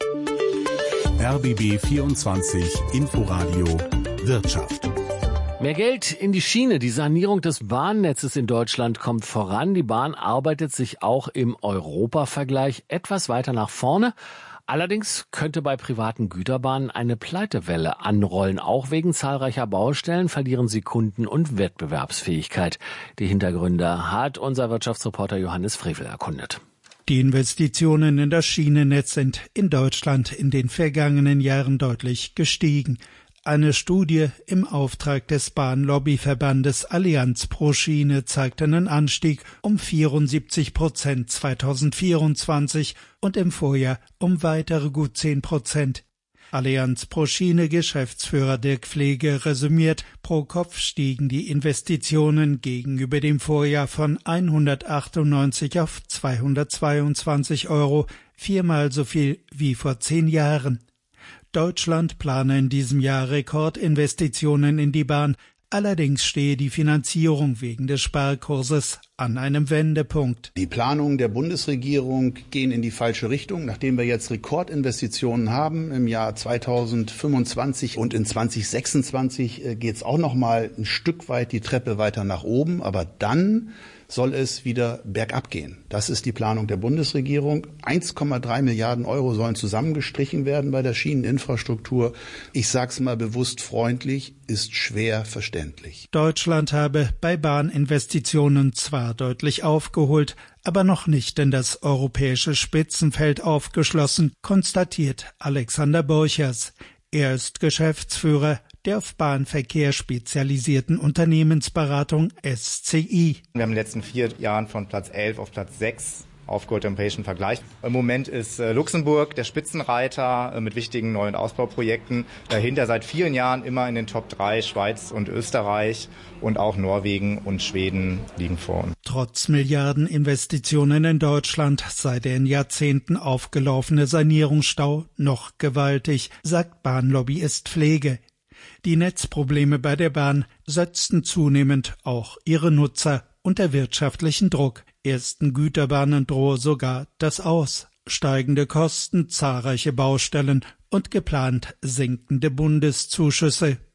R B B vierundzwanzig Inforadio Wirtschaft. Mehr Geld in die Schiene. Die Sanierung des Bahnnetzes in Deutschland kommt voran. Die Bahn arbeitet sich auch im Europavergleich etwas weiter nach vorne. Allerdings könnte bei privaten Güterbahnen eine Pleitewelle anrollen. Auch wegen zahlreicher Baustellen verlieren sie Kunden- und Wettbewerbsfähigkeit. Die Hintergründe hat unser Wirtschaftsreporter Johannes Frevel erkundet. Die Investitionen in das Schienennetz sind in Deutschland in den vergangenen Jahren deutlich gestiegen. Eine Studie im Auftrag des Bahnlobbyverbandes Allianz pro Schiene zeigt einen Anstieg um vierundsiebzig Prozent zweitausendvierundzwanzig und im Vorjahr um weitere gut zehn Prozent. Allianz pro Schiene Geschäftsführer Dirk Pflege resümiert, pro Kopf stiegen die Investitionen gegenüber dem Vorjahr von hundertachtundneunzig auf zweihundertzweiundzwanzig Euro, viermal so viel wie vor zehn Jahren. Deutschland plane in diesem Jahr Rekordinvestitionen in die Bahn. Allerdings stehe die Finanzierung wegen des Sparkurses an einem Wendepunkt. Die Planungen der Bundesregierung gehen in die falsche Richtung. Nachdem wir jetzt Rekordinvestitionen haben im Jahr zweitausendfünfundzwanzig und in zweitausendsechsundzwanzig geht es auch noch mal ein Stück weit die Treppe weiter nach oben. Aber dann soll es wieder bergab gehen. Das ist die Planung der Bundesregierung. eins Komma drei Milliarden Euro sollen zusammengestrichen werden bei der Schieneninfrastruktur. Ich sag's mal bewusst freundlich, ist schwer verständlich. Deutschland habe bei Bahninvestitionen zwar deutlich aufgeholt, aber noch nicht in das europäische Spitzenfeld aufgeschlossen, konstatiert Alexander Borchers. Er ist Geschäftsführer der auf Bahnverkehr spezialisierten Unternehmensberatung S C I. Wir haben in den letzten vier Jahren von Platz elf auf Platz sechs aufgeholt im europäischen Vergleich. Im Moment ist äh, Luxemburg der Spitzenreiter äh, mit wichtigen neuen Ausbauprojekten. Dahinter seit vielen Jahren immer in den Top drei Schweiz und Österreich und auch Norwegen und Schweden liegen vor uns. Trotz Milliardeninvestitionen in Deutschland sei der in Jahrzehnten aufgelaufene Sanierungsstau noch gewaltig, sagt Bahnlobbyist Pflege. Die Netzprobleme bei der Bahn setzten zunehmend auch ihre Nutzer unter wirtschaftlichen Druck. Ersten Güterbahnen drohe sogar das Aus. Steigende Kosten, zahlreiche Baustellen und geplant sinkende Bundeszuschüsse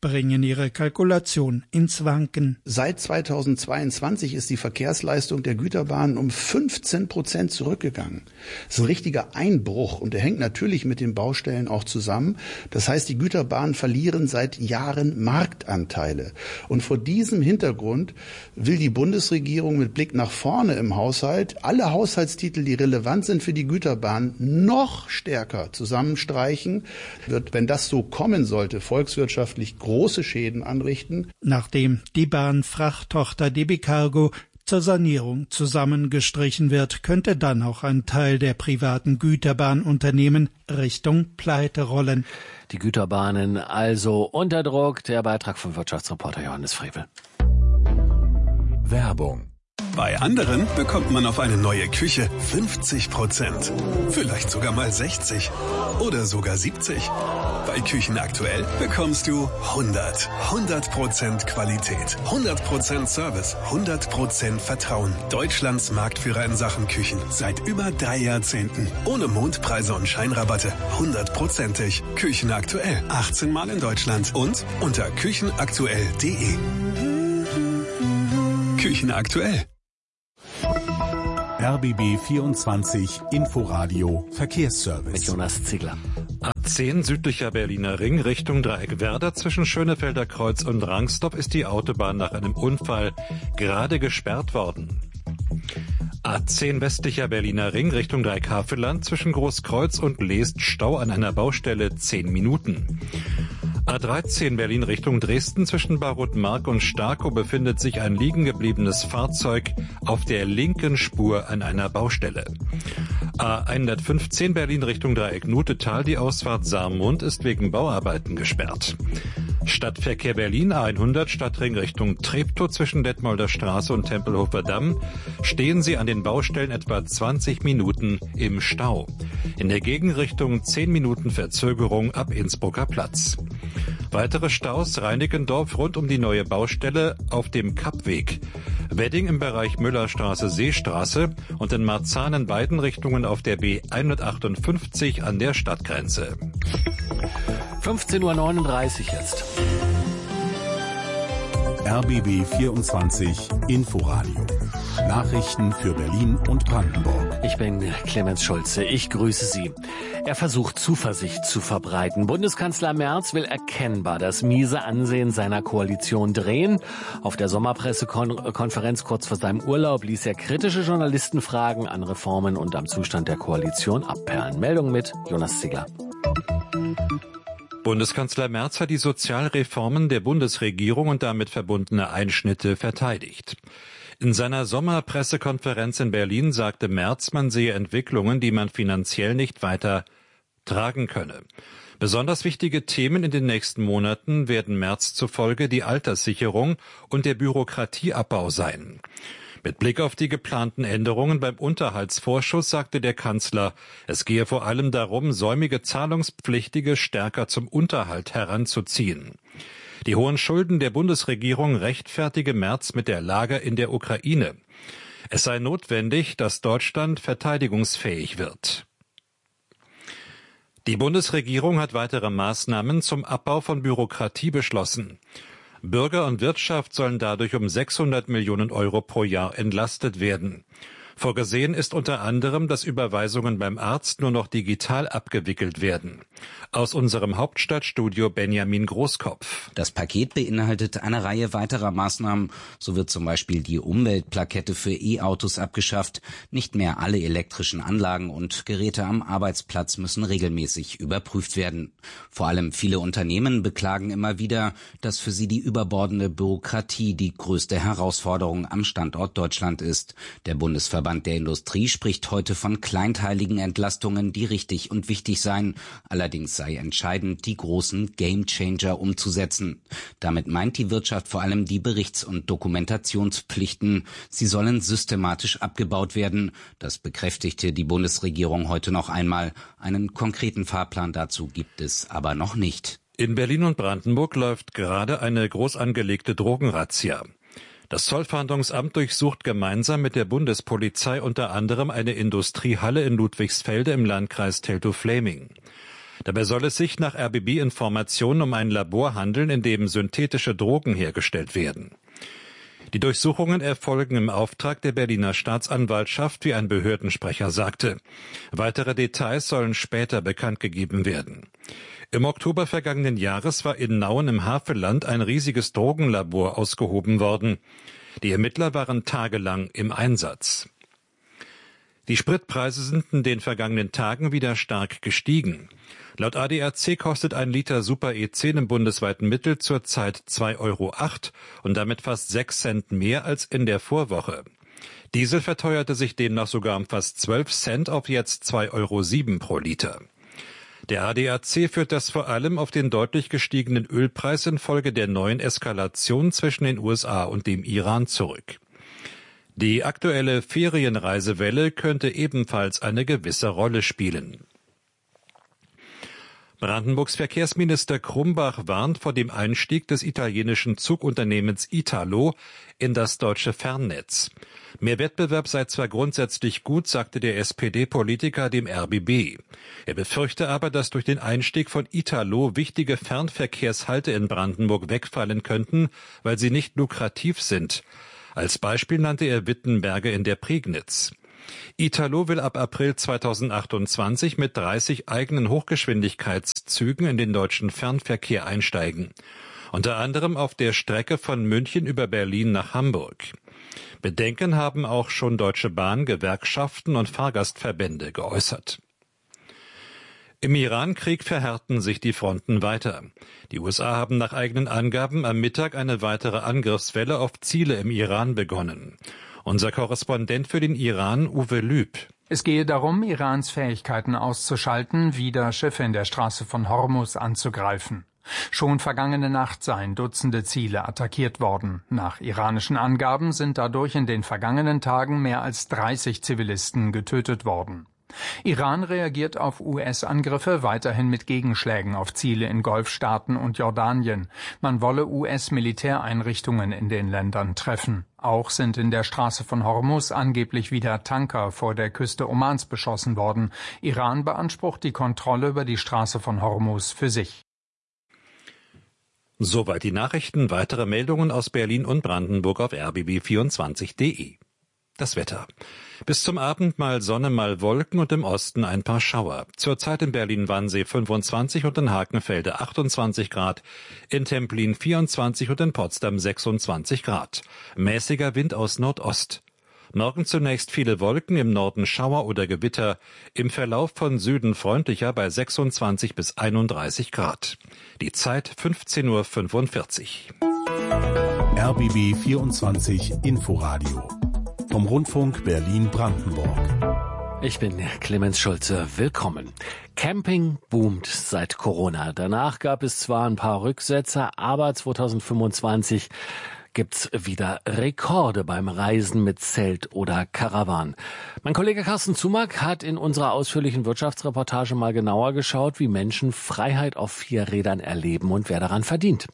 bringen ihre Kalkulation ins Wanken. Seit zweitausendzweiundzwanzig ist die Verkehrsleistung der Güterbahnen um fünfzehn Prozent zurückgegangen. Das ist ein richtiger Einbruch und der hängt natürlich mit den Baustellen auch zusammen. Das heißt, die Güterbahnen verlieren seit Jahren Marktanteile. Und vor diesem Hintergrund will die Bundesregierung mit Blick nach vorne im Haushalt alle Haushaltstitel, die relevant sind für die Güterbahn, noch stärker zusammenstreichen. Wird, wenn das so kommen sollte, volkswirtschaftlich große Schäden anrichten. Nachdem die Bahnfrachttochter D B Cargo zur Sanierung zusammengestrichen wird, könnte dann auch ein Teil der privaten Güterbahnunternehmen Richtung Pleite rollen. Die Güterbahnen also unter Druck. Der Beitrag von Wirtschaftsreporter Johannes Frevel. Werbung. Bei anderen bekommt man auf eine neue Küche fünfzig Prozent. Vielleicht sogar mal sechzig oder sogar siebzig. Bei Küchen aktuell bekommst du hundert. hundert Prozent Qualität, hundert Prozent Service, hundert Prozent Vertrauen. Deutschlands Marktführer in Sachen Küchen seit über drei Jahrzehnten. Ohne Mondpreise und Scheinrabatte. hundertprozentig. Küchen aktuell. achtzehn Mal in Deutschland und unter küchenaktuell punkt de. Küchen aktuell. R B B vierundzwanzig Inforadio Verkehrsservice. Mit Jonas Ziegler. A zehn südlicher Berliner Ring Richtung Dreieck Werder zwischen Schönefelder Kreuz und Rangsdorf ist die Autobahn nach einem Unfall gerade gesperrt worden. A zehn westlicher Berliner Ring Richtung Dreieck Havelland zwischen Großkreuz und Leest Stau an einer Baustelle zehn Minuten. A dreizehn Berlin Richtung Dresden zwischen Barutmark und Starkow befindet sich ein liegen gebliebenes Fahrzeug auf der linken Spur an einer Baustelle. A hundertfünfzehn Berlin Richtung Dreieck Nutetal, die Ausfahrt Saarmund ist wegen Bauarbeiten gesperrt. Stadtverkehr Berlin A hundert Stadtring Richtung Treptow zwischen Detmolder Straße und Tempelhofer Damm stehen Sie an den Baustellen etwa zwanzig Minuten im Stau. In der Gegenrichtung zehn Minuten Verzögerung ab Innsbrucker Platz. Weitere Staus Reinickendorf rund um die neue Baustelle auf dem Kappweg. Wedding im Bereich Müllerstraße Seestraße und in Marzahn in beiden Richtungen auf der B hundertachtundfünfzig an der Stadtgrenze. fünfzehn Uhr neununddreißig jetzt. R B B vierundzwanzig Inforadio. Nachrichten für Berlin und Brandenburg. Ich bin Clemens Schulze. Ich grüße Sie. Er versucht Zuversicht zu verbreiten. Bundeskanzler Merz will erkennbar das miese Ansehen seiner Koalition drehen. Auf der Sommerpressekonferenz kurz vor seinem Urlaub ließ er kritische Journalisten Fragen an Reformen und am Zustand der Koalition abperlen. Meldung mit Jonas Ziegler. Bundeskanzler Merz hat die Sozialreformen der Bundesregierung und damit verbundene Einschnitte verteidigt. In seiner Sommerpressekonferenz in Berlin sagte Merz, man sehe Entwicklungen, die man finanziell nicht weiter tragen könne. Besonders wichtige Themen in den nächsten Monaten werden Merz zufolge die Alterssicherung und der Bürokratieabbau sein. Mit Blick auf die geplanten Änderungen beim Unterhaltsvorschuss sagte der Kanzler, es gehe vor allem darum, säumige Zahlungspflichtige stärker zum Unterhalt heranzuziehen. Die hohen Schulden der Bundesregierung rechtfertige Merz mit der Lage in der Ukraine. Es sei notwendig, dass Deutschland verteidigungsfähig wird. Die Bundesregierung hat weitere Maßnahmen zum Abbau von Bürokratie beschlossen. Bürger und Wirtschaft sollen dadurch um sechshundert Millionen Euro pro Jahr entlastet werden. Vorgesehen ist unter anderem, dass Überweisungen beim Arzt nur noch digital abgewickelt werden. Aus unserem Hauptstadtstudio Benjamin Großkopf. Das Paket beinhaltet eine Reihe weiterer Maßnahmen. So wird zum Beispiel die Umweltplakette für E-Autos abgeschafft. Nicht mehr alle elektrischen Anlagen und Geräte am Arbeitsplatz müssen regelmäßig überprüft werden. Vor allem viele Unternehmen beklagen immer wieder, dass für sie die überbordende Bürokratie die größte Herausforderung am Standort Deutschland ist. Der Bundesverband der Industrie spricht heute von kleinteiligen Entlastungen, die richtig und wichtig seien. Allerdings sei entscheidend, die großen Gamechanger umzusetzen. Damit meint die Wirtschaft vor allem die Berichts- und Dokumentationspflichten. Sie sollen systematisch abgebaut werden. Das bekräftigte die Bundesregierung heute noch einmal. Einen konkreten Fahrplan dazu gibt es aber noch nicht. In Berlin und Brandenburg läuft gerade eine groß angelegte Drogenrazzia. Das Zollfahndungsamt durchsucht gemeinsam mit der Bundespolizei unter anderem eine Industriehalle in Ludwigsfelde im Landkreis Teltow-Fläming. Dabei soll es sich nach R B B-Informationen um ein Labor handeln, in dem synthetische Drogen hergestellt werden. Die Durchsuchungen erfolgen im Auftrag der Berliner Staatsanwaltschaft, wie ein Behördensprecher sagte. Weitere Details sollen später bekannt gegeben werden. Im Oktober vergangenen Jahres war in Nauen im Havelland ein riesiges Drogenlabor ausgehoben worden. Die Ermittler waren tagelang im Einsatz. Die Spritpreise sind in den vergangenen Tagen wieder stark gestiegen. Laut A D A C kostet ein Liter Super E zehn im bundesweiten Mittel zurzeit zwei Euro acht und damit fast sechs Cent mehr als in der Vorwoche. Diesel verteuerte sich demnach sogar um fast zwölf Cent auf jetzt zwei Euro sieben pro Liter. Der A D A C führt das vor allem auf den deutlich gestiegenen Ölpreis infolge der neuen Eskalation zwischen den U S A und dem Iran zurück. Die aktuelle Ferienreisewelle könnte ebenfalls eine gewisse Rolle spielen. Brandenburgs Verkehrsminister Krumbach warnt vor dem Einstieg des italienischen Zugunternehmens Italo in das deutsche Fernnetz. Mehr Wettbewerb sei zwar grundsätzlich gut, sagte der S P D-Politiker dem R B B. Er befürchte aber, dass durch den Einstieg von Italo wichtige Fernverkehrshalte in Brandenburg wegfallen könnten, weil sie nicht lukrativ sind. Als Beispiel nannte er Wittenberge in der Prignitz. Italo will ab April zweitausendachtundzwanzig mit dreißig eigenen Hochgeschwindigkeitszügen in den deutschen Fernverkehr einsteigen. Unter anderem auf der Strecke von München über Berlin nach Hamburg. Bedenken haben auch schon Deutsche Bahn, Gewerkschaften und Fahrgastverbände geäußert. Im Iran-Krieg verhärten sich die Fronten weiter. Die U S A haben nach eigenen Angaben am Mittag eine weitere Angriffswelle auf Ziele im Iran begonnen. Unser Korrespondent für den Iran, Uwe Lüb. Es gehe darum, Irans Fähigkeiten auszuschalten, wieder Schiffe in der Straße von Hormuz anzugreifen. Schon vergangene Nacht seien Dutzende Ziele attackiert worden. Nach iranischen Angaben sind dadurch in den vergangenen Tagen mehr als dreißig Zivilisten getötet worden. Iran reagiert auf U S-Angriffe weiterhin mit Gegenschlägen auf Ziele in Golfstaaten und Jordanien. Man wolle U S-Militäreinrichtungen in den Ländern treffen. Auch sind in der Straße von Hormuz angeblich wieder Tanker vor der Küste Omans beschossen worden. Iran beansprucht die Kontrolle über die Straße von Hormuz für sich. Soweit die Nachrichten. Weitere Meldungen aus Berlin und Brandenburg auf r b b vierundzwanzig punkt de. Das Wetter. Bis zum Abend mal Sonne, mal Wolken und im Osten ein paar Schauer. Zurzeit in Berlin-Wannsee fünfundzwanzig und in Hakenfelde achtundzwanzig Grad, in Templin vierundzwanzig und in Potsdam sechsundzwanzig Grad. Mäßiger Wind aus Nordost. Morgen zunächst viele Wolken, im Norden Schauer oder Gewitter, im Verlauf von Süden freundlicher bei sechsundzwanzig bis einunddreißig Grad. Die Zeit fünfzehn Uhr fünfundvierzig. R B B vierundzwanzig Inforadio vom Rundfunk Berlin-Brandenburg. Ich bin Clemens Schulze. Willkommen. Camping boomt seit Corona. Danach gab es zwar ein paar Rücksetzer, aber zweitausendfünfundzwanzig gibt's wieder Rekorde beim Reisen mit Zelt oder Karawan. Mein Kollege Carsten Zumack hat in unserer ausführlichen Wirtschaftsreportage mal genauer geschaut, wie Menschen Freiheit auf vier Rädern erleben und wer daran verdient.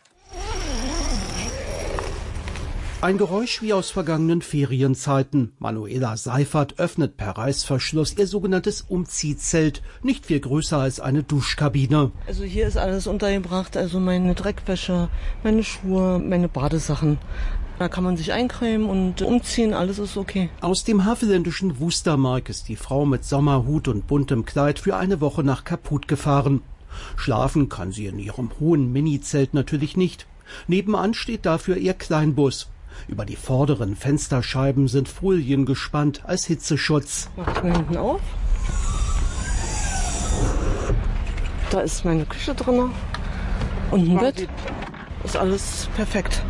Ein Geräusch wie aus vergangenen Ferienzeiten. Manuela Seifert öffnet per Reißverschluss ihr sogenanntes Umziehzelt. Nicht viel größer als eine Duschkabine. Also hier ist alles untergebracht, also meine Dreckwäsche, meine Schuhe, meine Badesachen. Da kann man sich eincremen und umziehen, alles ist okay. Aus dem havelländischen Wustermark ist die Frau mit Sommerhut und buntem Kleid für eine Woche nach Kaput gefahren. Schlafen kann sie in ihrem hohen Minizelt natürlich nicht. Nebenan steht dafür ihr Kleinbus. Über die vorderen Fensterscheiben sind Folien gespannt als Hitzeschutz. Mach ich mal hinten auf. Da ist meine Küche drin und ein Bett. Ist alles perfekt.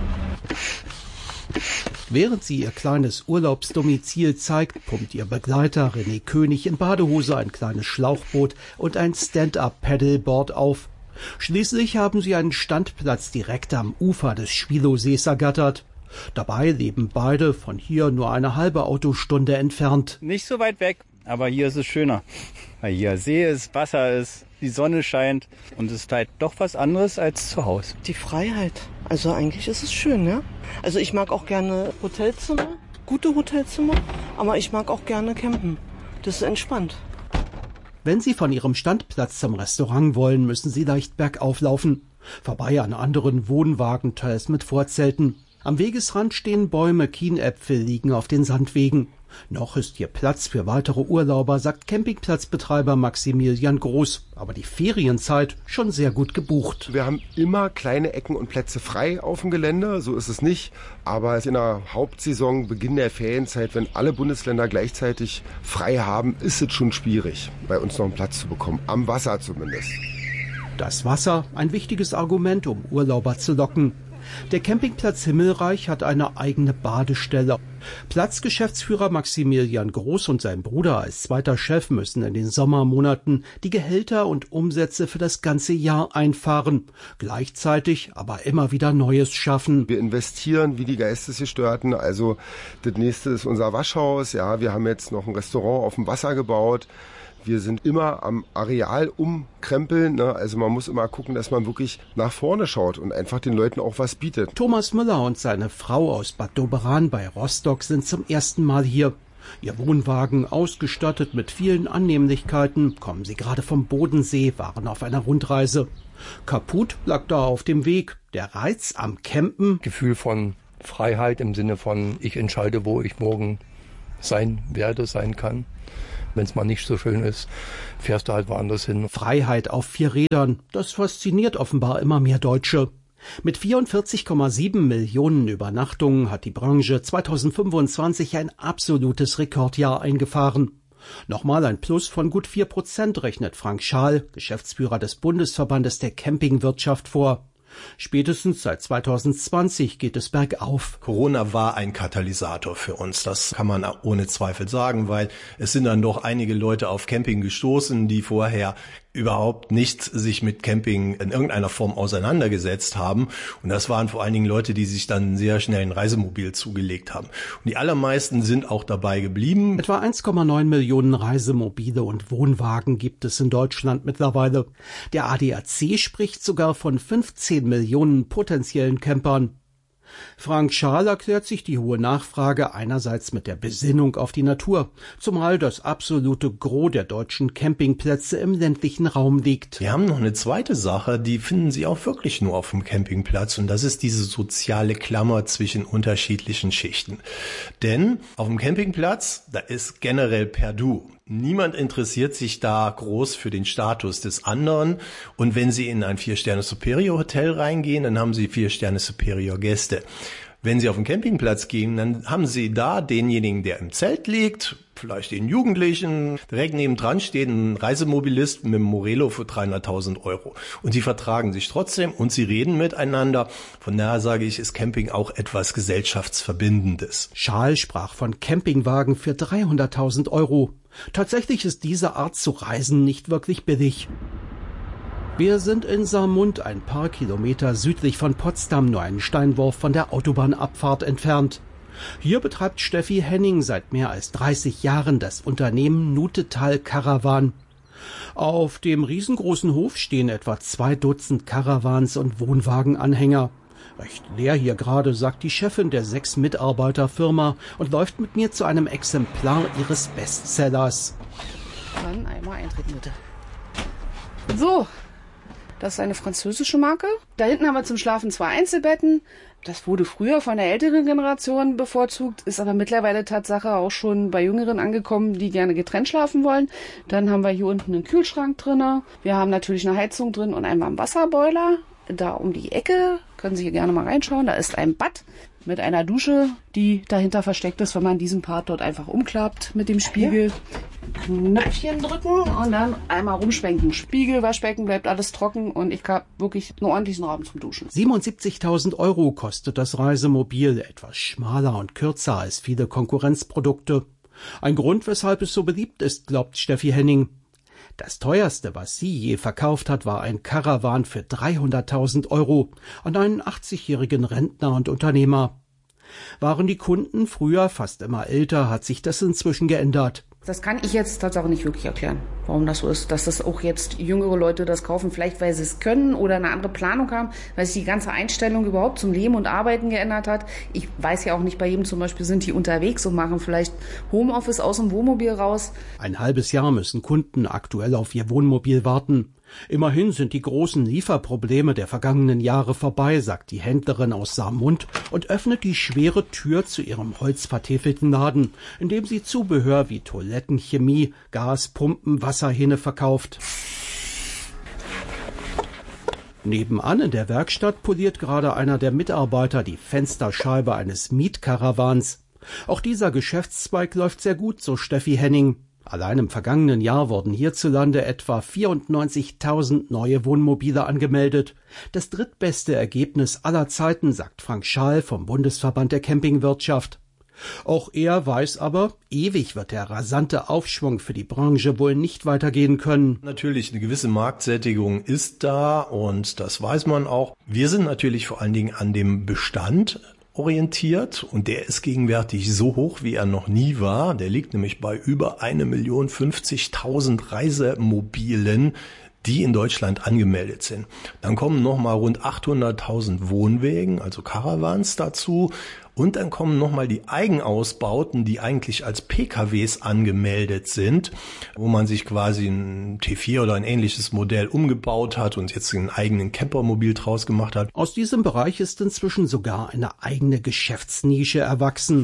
Während sie ihr kleines Urlaubsdomizil zeigt, pumpt ihr Begleiter René König in Badehose ein kleines Schlauchboot und ein Stand-up-Paddleboard auf. Schließlich haben sie einen Standplatz direkt am Ufer des Schwilowsees ergattert. Dabei leben beide von hier nur eine halbe Autostunde entfernt. Nicht so weit weg, aber hier ist es schöner. Weil hier See ist, Wasser ist, die Sonne scheint und es ist halt doch was anderes als zu Hause. Die Freiheit. Also eigentlich ist es schön, ja. Also ich mag auch gerne Hotelzimmer, gute Hotelzimmer, aber ich mag auch gerne campen. Das ist entspannt. Wenn Sie von Ihrem Standplatz zum Restaurant wollen, müssen Sie leicht bergauf laufen. Vorbei an anderen Wohnwagen, teils mit Vorzelten. Am Wegesrand stehen Bäume, Kienäpfel liegen auf den Sandwegen. Noch ist hier Platz für weitere Urlauber, sagt Campingplatzbetreiber Maximilian Groß. Aber die Ferienzeit schon sehr gut gebucht. Wir haben immer kleine Ecken und Plätze frei auf dem Gelände, so ist es nicht. Aber in der Hauptsaison, Beginn der Ferienzeit, wenn alle Bundesländer gleichzeitig frei haben, ist es schon schwierig, bei uns noch einen Platz zu bekommen. Am Wasser zumindest. Das Wasser, ein wichtiges Argument, um Urlauber zu locken. Der Campingplatz Himmelreich hat eine eigene Badestelle. Platzgeschäftsführer Maximilian Groß und sein Bruder als zweiter Chef müssen in den Sommermonaten die Gehälter und Umsätze für das ganze Jahr einfahren. Gleichzeitig aber immer wieder Neues schaffen. Wir investieren wie die Geistesgestörten. Also das nächste ist unser Waschhaus. Ja, wir haben jetzt noch ein Restaurant auf dem Wasser gebaut. Wir sind immer am Areal umkrempeln, ne? Also man muss immer gucken, dass man wirklich nach vorne schaut und einfach den Leuten auch was bietet. Thomas Müller und seine Frau aus Bad Doberan bei Rostock sind zum ersten Mal hier. Ihr Wohnwagen, ausgestattet mit vielen Annehmlichkeiten, kommen sie gerade vom Bodensee, waren auf einer Rundreise. Kaputt lag da auf dem Weg der Reiz am Campen. Gefühl von Freiheit im Sinne von, ich entscheide, wo ich morgen sein werde, sein kann. Wenn es mal nicht so schön ist, fährst du halt woanders hin. Freiheit auf vier Rädern, das fasziniert offenbar immer mehr Deutsche. Mit vierundvierzig Komma sieben Millionen Übernachtungen hat die Branche zweitausendfünfundzwanzig ein absolutes Rekordjahr eingefahren. Nochmal ein Plus von gut vier Prozent rechnet Frank Schaal, Geschäftsführer des Bundesverbandes der Campingwirtschaft, vor. Spätestens seit zweitausendzwanzig geht es bergauf. Corona war ein Katalysator für uns, das kann man ohne Zweifel sagen, weil es sind dann doch einige Leute auf Camping gestoßen, die vorher überhaupt nicht sich mit Camping in irgendeiner Form auseinandergesetzt haben. Und das waren vor allen Dingen Leute, die sich dann sehr schnell ein Reisemobil zugelegt haben. Und die allermeisten sind auch dabei geblieben. Etwa eins Komma neun Millionen Reisemobile und Wohnwagen gibt es in Deutschland mittlerweile. Der A D A C spricht sogar von fünfzehn Millionen potenziellen Campern. Frank Schaal erklärt sich die hohe Nachfrage einerseits mit der Besinnung auf die Natur, zumal das absolute Gros der deutschen Campingplätze im ländlichen Raum liegt. Wir haben noch eine zweite Sache, die finden Sie auch wirklich nur auf dem Campingplatz, und das ist diese soziale Klammer zwischen unterschiedlichen Schichten. Denn auf dem Campingplatz, da ist generell per Du. Niemand interessiert sich da groß für den Status des anderen. Und wenn Sie in ein Vier-Sterne-Superior-Hotel reingehen, dann haben Sie Vier-Sterne-Superior-Gäste. Wenn Sie auf den Campingplatz gehen, dann haben Sie da denjenigen, der im Zelt liegt, vielleicht den Jugendlichen. Direkt nebendran steht ein Reisemobilist mit einem Morelo für dreihunderttausend Euro. Und die vertragen sich trotzdem und sie reden miteinander. Von daher sage ich, ist Camping auch etwas Gesellschaftsverbindendes. Schaal sprach von Campingwagen für dreihunderttausend Euro. Tatsächlich ist diese Art zu reisen nicht wirklich billig. Wir sind in Saarmund, ein paar Kilometer südlich von Potsdam, nur einen Steinwurf von der Autobahnabfahrt entfernt. Hier betreibt Steffi Henning seit mehr als dreißig Jahren das Unternehmen Nutetal Caravan. Auf dem riesengroßen Hof stehen etwa zwei Dutzend Caravans und Wohnwagenanhänger. Recht leer hier gerade, sagt die Chefin der sechs Mitarbeiterfirma und läuft mit mir zu einem Exemplar ihres Bestsellers. Dann einmal eintreten, bitte. So, das ist eine französische Marke. Da hinten haben wir zum Schlafen zwei Einzelbetten. Das wurde früher von der älteren Generation bevorzugt, ist aber mittlerweile Tatsache auch schon bei Jüngeren angekommen, die gerne getrennt schlafen wollen. Dann haben wir hier unten einen Kühlschrank drin. Wir haben natürlich eine Heizung drin und einmal einen Wasserboiler. Da um die Ecke können Sie hier gerne mal reinschauen. Da ist ein Bad mit einer Dusche, die dahinter versteckt ist, wenn man diesen Part dort einfach umklappt mit dem Spiegel. Knöpfchen drücken und dann einmal rumschwenken. Spiegel, Waschbecken, bleibt alles trocken und ich habe wirklich einen ordentlichen Raum zum Duschen. siebenundsiebzigtausend Euro kostet das Reisemobil, etwas schmaler und kürzer als viele Konkurrenzprodukte. Ein Grund, weshalb es so beliebt ist, glaubt Steffi Henning. Das teuerste, was sie je verkauft hat, war ein Caravan für dreihunderttausend Euro an einen achtzigjährigen Rentner und Unternehmer. Waren die Kunden früher fast immer älter, hat sich das inzwischen geändert. Das kann ich jetzt tatsächlich nicht wirklich erklären, warum das so ist. Dass das auch jetzt jüngere Leute das kaufen, vielleicht weil sie es können oder eine andere Planung haben, weil sich die ganze Einstellung überhaupt zum Leben und Arbeiten geändert hat. Ich weiß ja auch nicht, bei jedem zum Beispiel sind die unterwegs und machen vielleicht Homeoffice aus dem Wohnmobil raus. Ein halbes Jahr müssen Kunden aktuell auf ihr Wohnmobil warten. Immerhin sind die großen Lieferprobleme der vergangenen Jahre vorbei, sagt die Händlerin aus Saarmund und öffnet die schwere Tür zu ihrem holzvertäfelten Laden, in dem sie Zubehör wie Toiletten, Chemie, Gas, Pumpen, Wasserhähne verkauft. Nebenan in der Werkstatt poliert gerade einer der Mitarbeiter die Fensterscheibe eines Mietkarawans. Auch dieser Geschäftszweig läuft sehr gut, so Steffi Henning. Allein im vergangenen Jahr wurden hierzulande etwa vierundneunzigtausend neue Wohnmobile angemeldet. Das drittbeste Ergebnis aller Zeiten, sagt Frank Schaal vom Bundesverband der Campingwirtschaft. Auch er weiß aber, ewig wird der rasante Aufschwung für die Branche wohl nicht weitergehen können. Natürlich, eine gewisse Marktsättigung ist da und das weiß man auch. Wir sind natürlich vor allen Dingen an dem Bestand orientiert und der ist gegenwärtig so hoch, wie er noch nie war. Der liegt nämlich bei über eine Million fünfzigtausend Reisemobilen, die in Deutschland angemeldet sind. Dann kommen nochmal rund achthunderttausend Wohnwägen, also Caravans dazu. Und dann kommen nochmal die Eigenausbauten, die eigentlich als P K Ws angemeldet sind, wo man sich quasi ein T vier oder ein ähnliches Modell umgebaut hat und jetzt einen eigenen Campermobil draus gemacht hat. Aus diesem Bereich ist inzwischen sogar eine eigene Geschäftsnische erwachsen.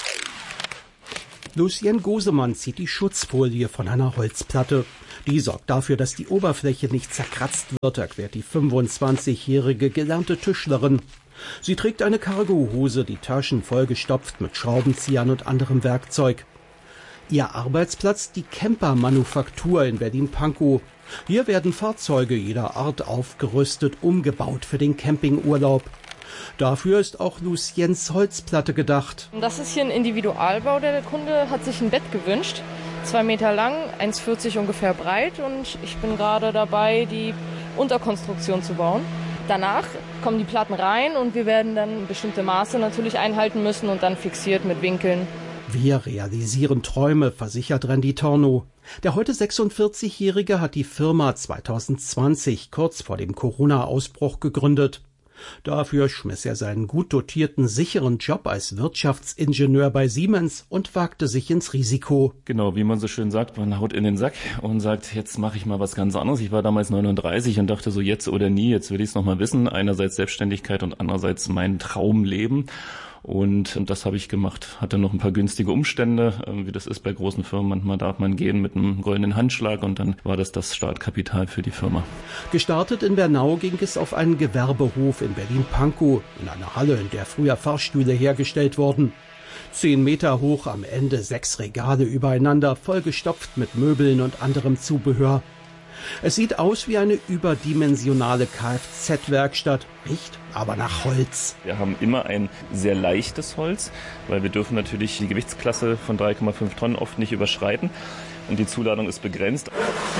Lucien Gosemann zieht die Schutzfolie von einer Holzplatte. Die sorgt dafür, dass die Oberfläche nicht zerkratzt wird, erklärt die fünfundzwanzigjährige gelernte Tischlerin. Sie trägt eine Cargohose, die Taschen vollgestopft mit Schraubenziehern und anderem Werkzeug. Ihr Arbeitsplatz die Camper-Manufaktur in Berlin-Pankow. Hier werden Fahrzeuge jeder Art aufgerüstet, umgebaut für den Campingurlaub. Dafür ist auch Luciens Holzplatte gedacht. Das ist hier ein Individualbau. Der Kunde hat sich ein Bett gewünscht. Zwei Meter lang, eins vierzig ungefähr breit. Und ich bin gerade dabei, die Unterkonstruktion zu bauen. Danach kommen die Platten rein und wir werden dann bestimmte Maße natürlich einhalten müssen und dann fixiert mit Winkeln. Wir realisieren Träume, versichert Randy Tornow. Der heute sechsundvierzigjährige hat die Firma zweitausendzwanzig kurz vor dem Corona-Ausbruch gegründet. Dafür schmiss er seinen gut dotierten, sicheren Job als Wirtschaftsingenieur bei Siemens und wagte sich ins Risiko. Genau, wie man so schön sagt, man haut in den Sack und sagt, jetzt mache ich mal was ganz anderes. Ich war damals neununddreißig und dachte so, jetzt oder nie, jetzt will ich es noch mal wissen. Einerseits Selbstständigkeit und andererseits mein Traumleben. Und, und das habe ich gemacht. Hatte noch ein paar günstige Umstände, äh, wie das ist bei großen Firmen. Manchmal darf man gehen mit einem goldenen Handschlag und dann war das das Startkapital für die Firma. Gestartet in Bernau ging es auf einen Gewerbehof in Berlin-Pankow, in einer Halle, in der früher Fahrstühle hergestellt wurden. Zehn Meter hoch, am Ende sechs Regale übereinander, vollgestopft mit Möbeln und anderem Zubehör. Es sieht aus wie eine überdimensionale Kfz-Werkstatt, riecht aber nach Holz. Wir haben immer ein sehr leichtes Holz, weil wir dürfen natürlich die Gewichtsklasse von drei Komma fünf Tonnen oft nicht überschreiten und die Zuladung ist begrenzt.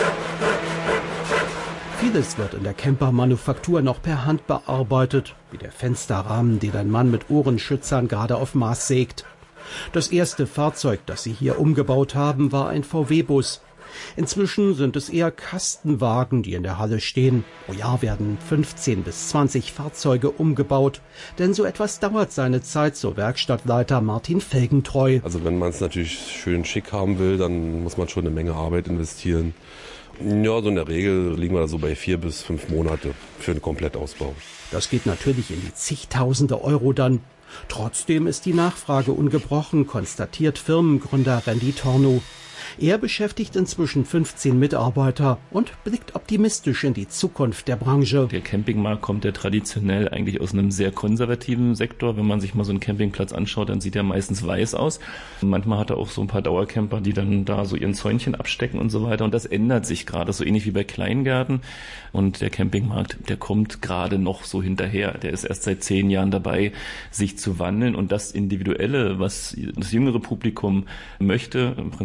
Vieles wird in der Camper-Manufaktur noch per Hand bearbeitet, wie der Fensterrahmen, den ein Mann mit Ohrenschützern gerade auf Maß sägt. Das erste Fahrzeug, das sie hier umgebaut haben, war ein V W-Bus. Inzwischen sind es eher Kastenwagen, die in der Halle stehen. Pro Jahr werden fünfzehn bis zwanzig Fahrzeuge umgebaut. Denn so etwas dauert seine Zeit, so Werkstattleiter Martin Felgentreu. Also wenn man es natürlich schön schick haben will, dann muss man schon eine Menge Arbeit investieren. Ja, so in der Regel liegen wir da so bei vier bis fünf Monate für einen Komplettausbau. Das geht natürlich in die zigtausende Euro dann. Trotzdem ist die Nachfrage ungebrochen, konstatiert Firmengründer Randy Tornow. Er beschäftigt inzwischen fünfzehn Mitarbeiter und blickt optimistisch in die Zukunft der Branche. Der Campingmarkt kommt ja traditionell eigentlich aus einem sehr konservativen Sektor. Wenn man sich mal so einen Campingplatz anschaut, dann sieht er meistens weiß aus. Manchmal hat er auch so ein paar Dauercamper, die dann da so ihren Zäunchen abstecken und so weiter. Und das ändert sich gerade, so ähnlich wie bei Kleingärten. Und der Campingmarkt, der kommt gerade noch so hinterher. Der ist erst seit zehn Jahren dabei, sich zu wandeln. Und das Individuelle, was das jüngere Publikum möchte, im Prinzip auch zu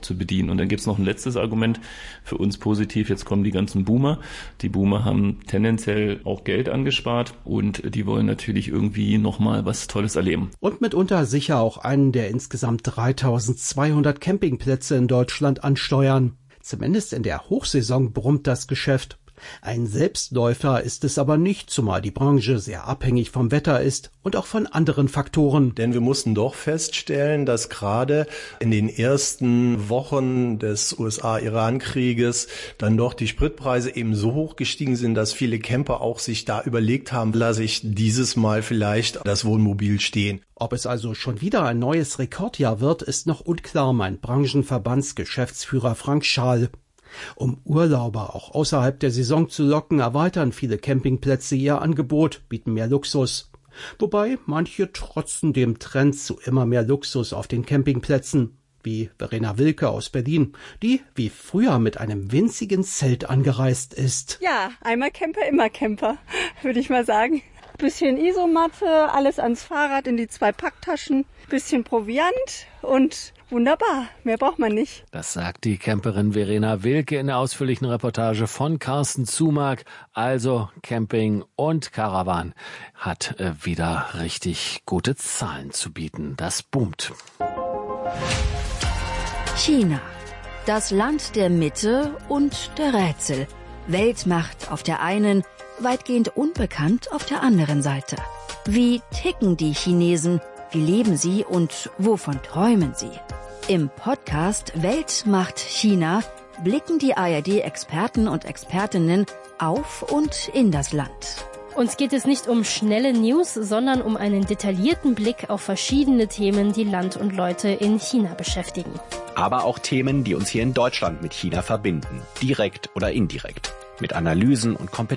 zu bedienen. Und dann gibt's noch ein letztes Argument für uns positiv. Jetzt kommen die ganzen Boomer. Die Boomer haben tendenziell auch Geld angespart und die wollen natürlich irgendwie nochmal was Tolles erleben. Und mitunter sicher auch einen der insgesamt dreitausendzweihundert Campingplätze in Deutschland ansteuern. Zumindest in der Hochsaison brummt das Geschäft. Ein Selbstläufer ist es aber nicht, zumal die Branche sehr abhängig vom Wetter ist und auch von anderen Faktoren. Denn wir mussten doch feststellen, dass gerade in den ersten Wochen des U S A-Iran-Krieges dann doch die Spritpreise eben so hoch gestiegen sind, dass viele Camper auch sich da überlegt haben, lasse ich dieses Mal vielleicht das Wohnmobil stehen. Ob es also schon wieder ein neues Rekordjahr wird, ist noch unklar, meint Branchenverbandsgeschäftsführer Frank Schaal. Um Urlauber auch außerhalb der Saison zu locken, erweitern viele Campingplätze ihr Angebot, bieten mehr Luxus. Wobei manche trotzen dem Trend zu immer mehr Luxus auf den Campingplätzen, wie Verena Wilke aus Berlin, die wie früher mit einem winzigen Zelt angereist ist. Ja, einmal Camper, immer Camper, würde ich mal sagen. Bisschen Isomatte, alles ans Fahrrad in die zwei Packtaschen, bisschen Proviant und wunderbar, mehr braucht man nicht. Das sagt die Camperin Verena Wilke in der ausführlichen Reportage von Carsten Zumark. Also Camping und Caravan hat äh, wieder richtig gute Zahlen zu bieten. Das boomt. China, das Land der Mitte und der Rätsel. Weltmacht auf der einen, weitgehend unbekannt auf der anderen Seite. Wie ticken die Chinesen? Wie leben sie und wovon träumen sie? Im Podcast Weltmacht China blicken die A R D-Experten und Expertinnen auf und in das Land. Uns geht es nicht um schnelle News, sondern um einen detaillierten Blick auf verschiedene Themen, die Land und Leute in China beschäftigen. Aber auch Themen, die uns hier in Deutschland mit China verbinden, direkt oder indirekt. Mit Analysen und Kompetenzen.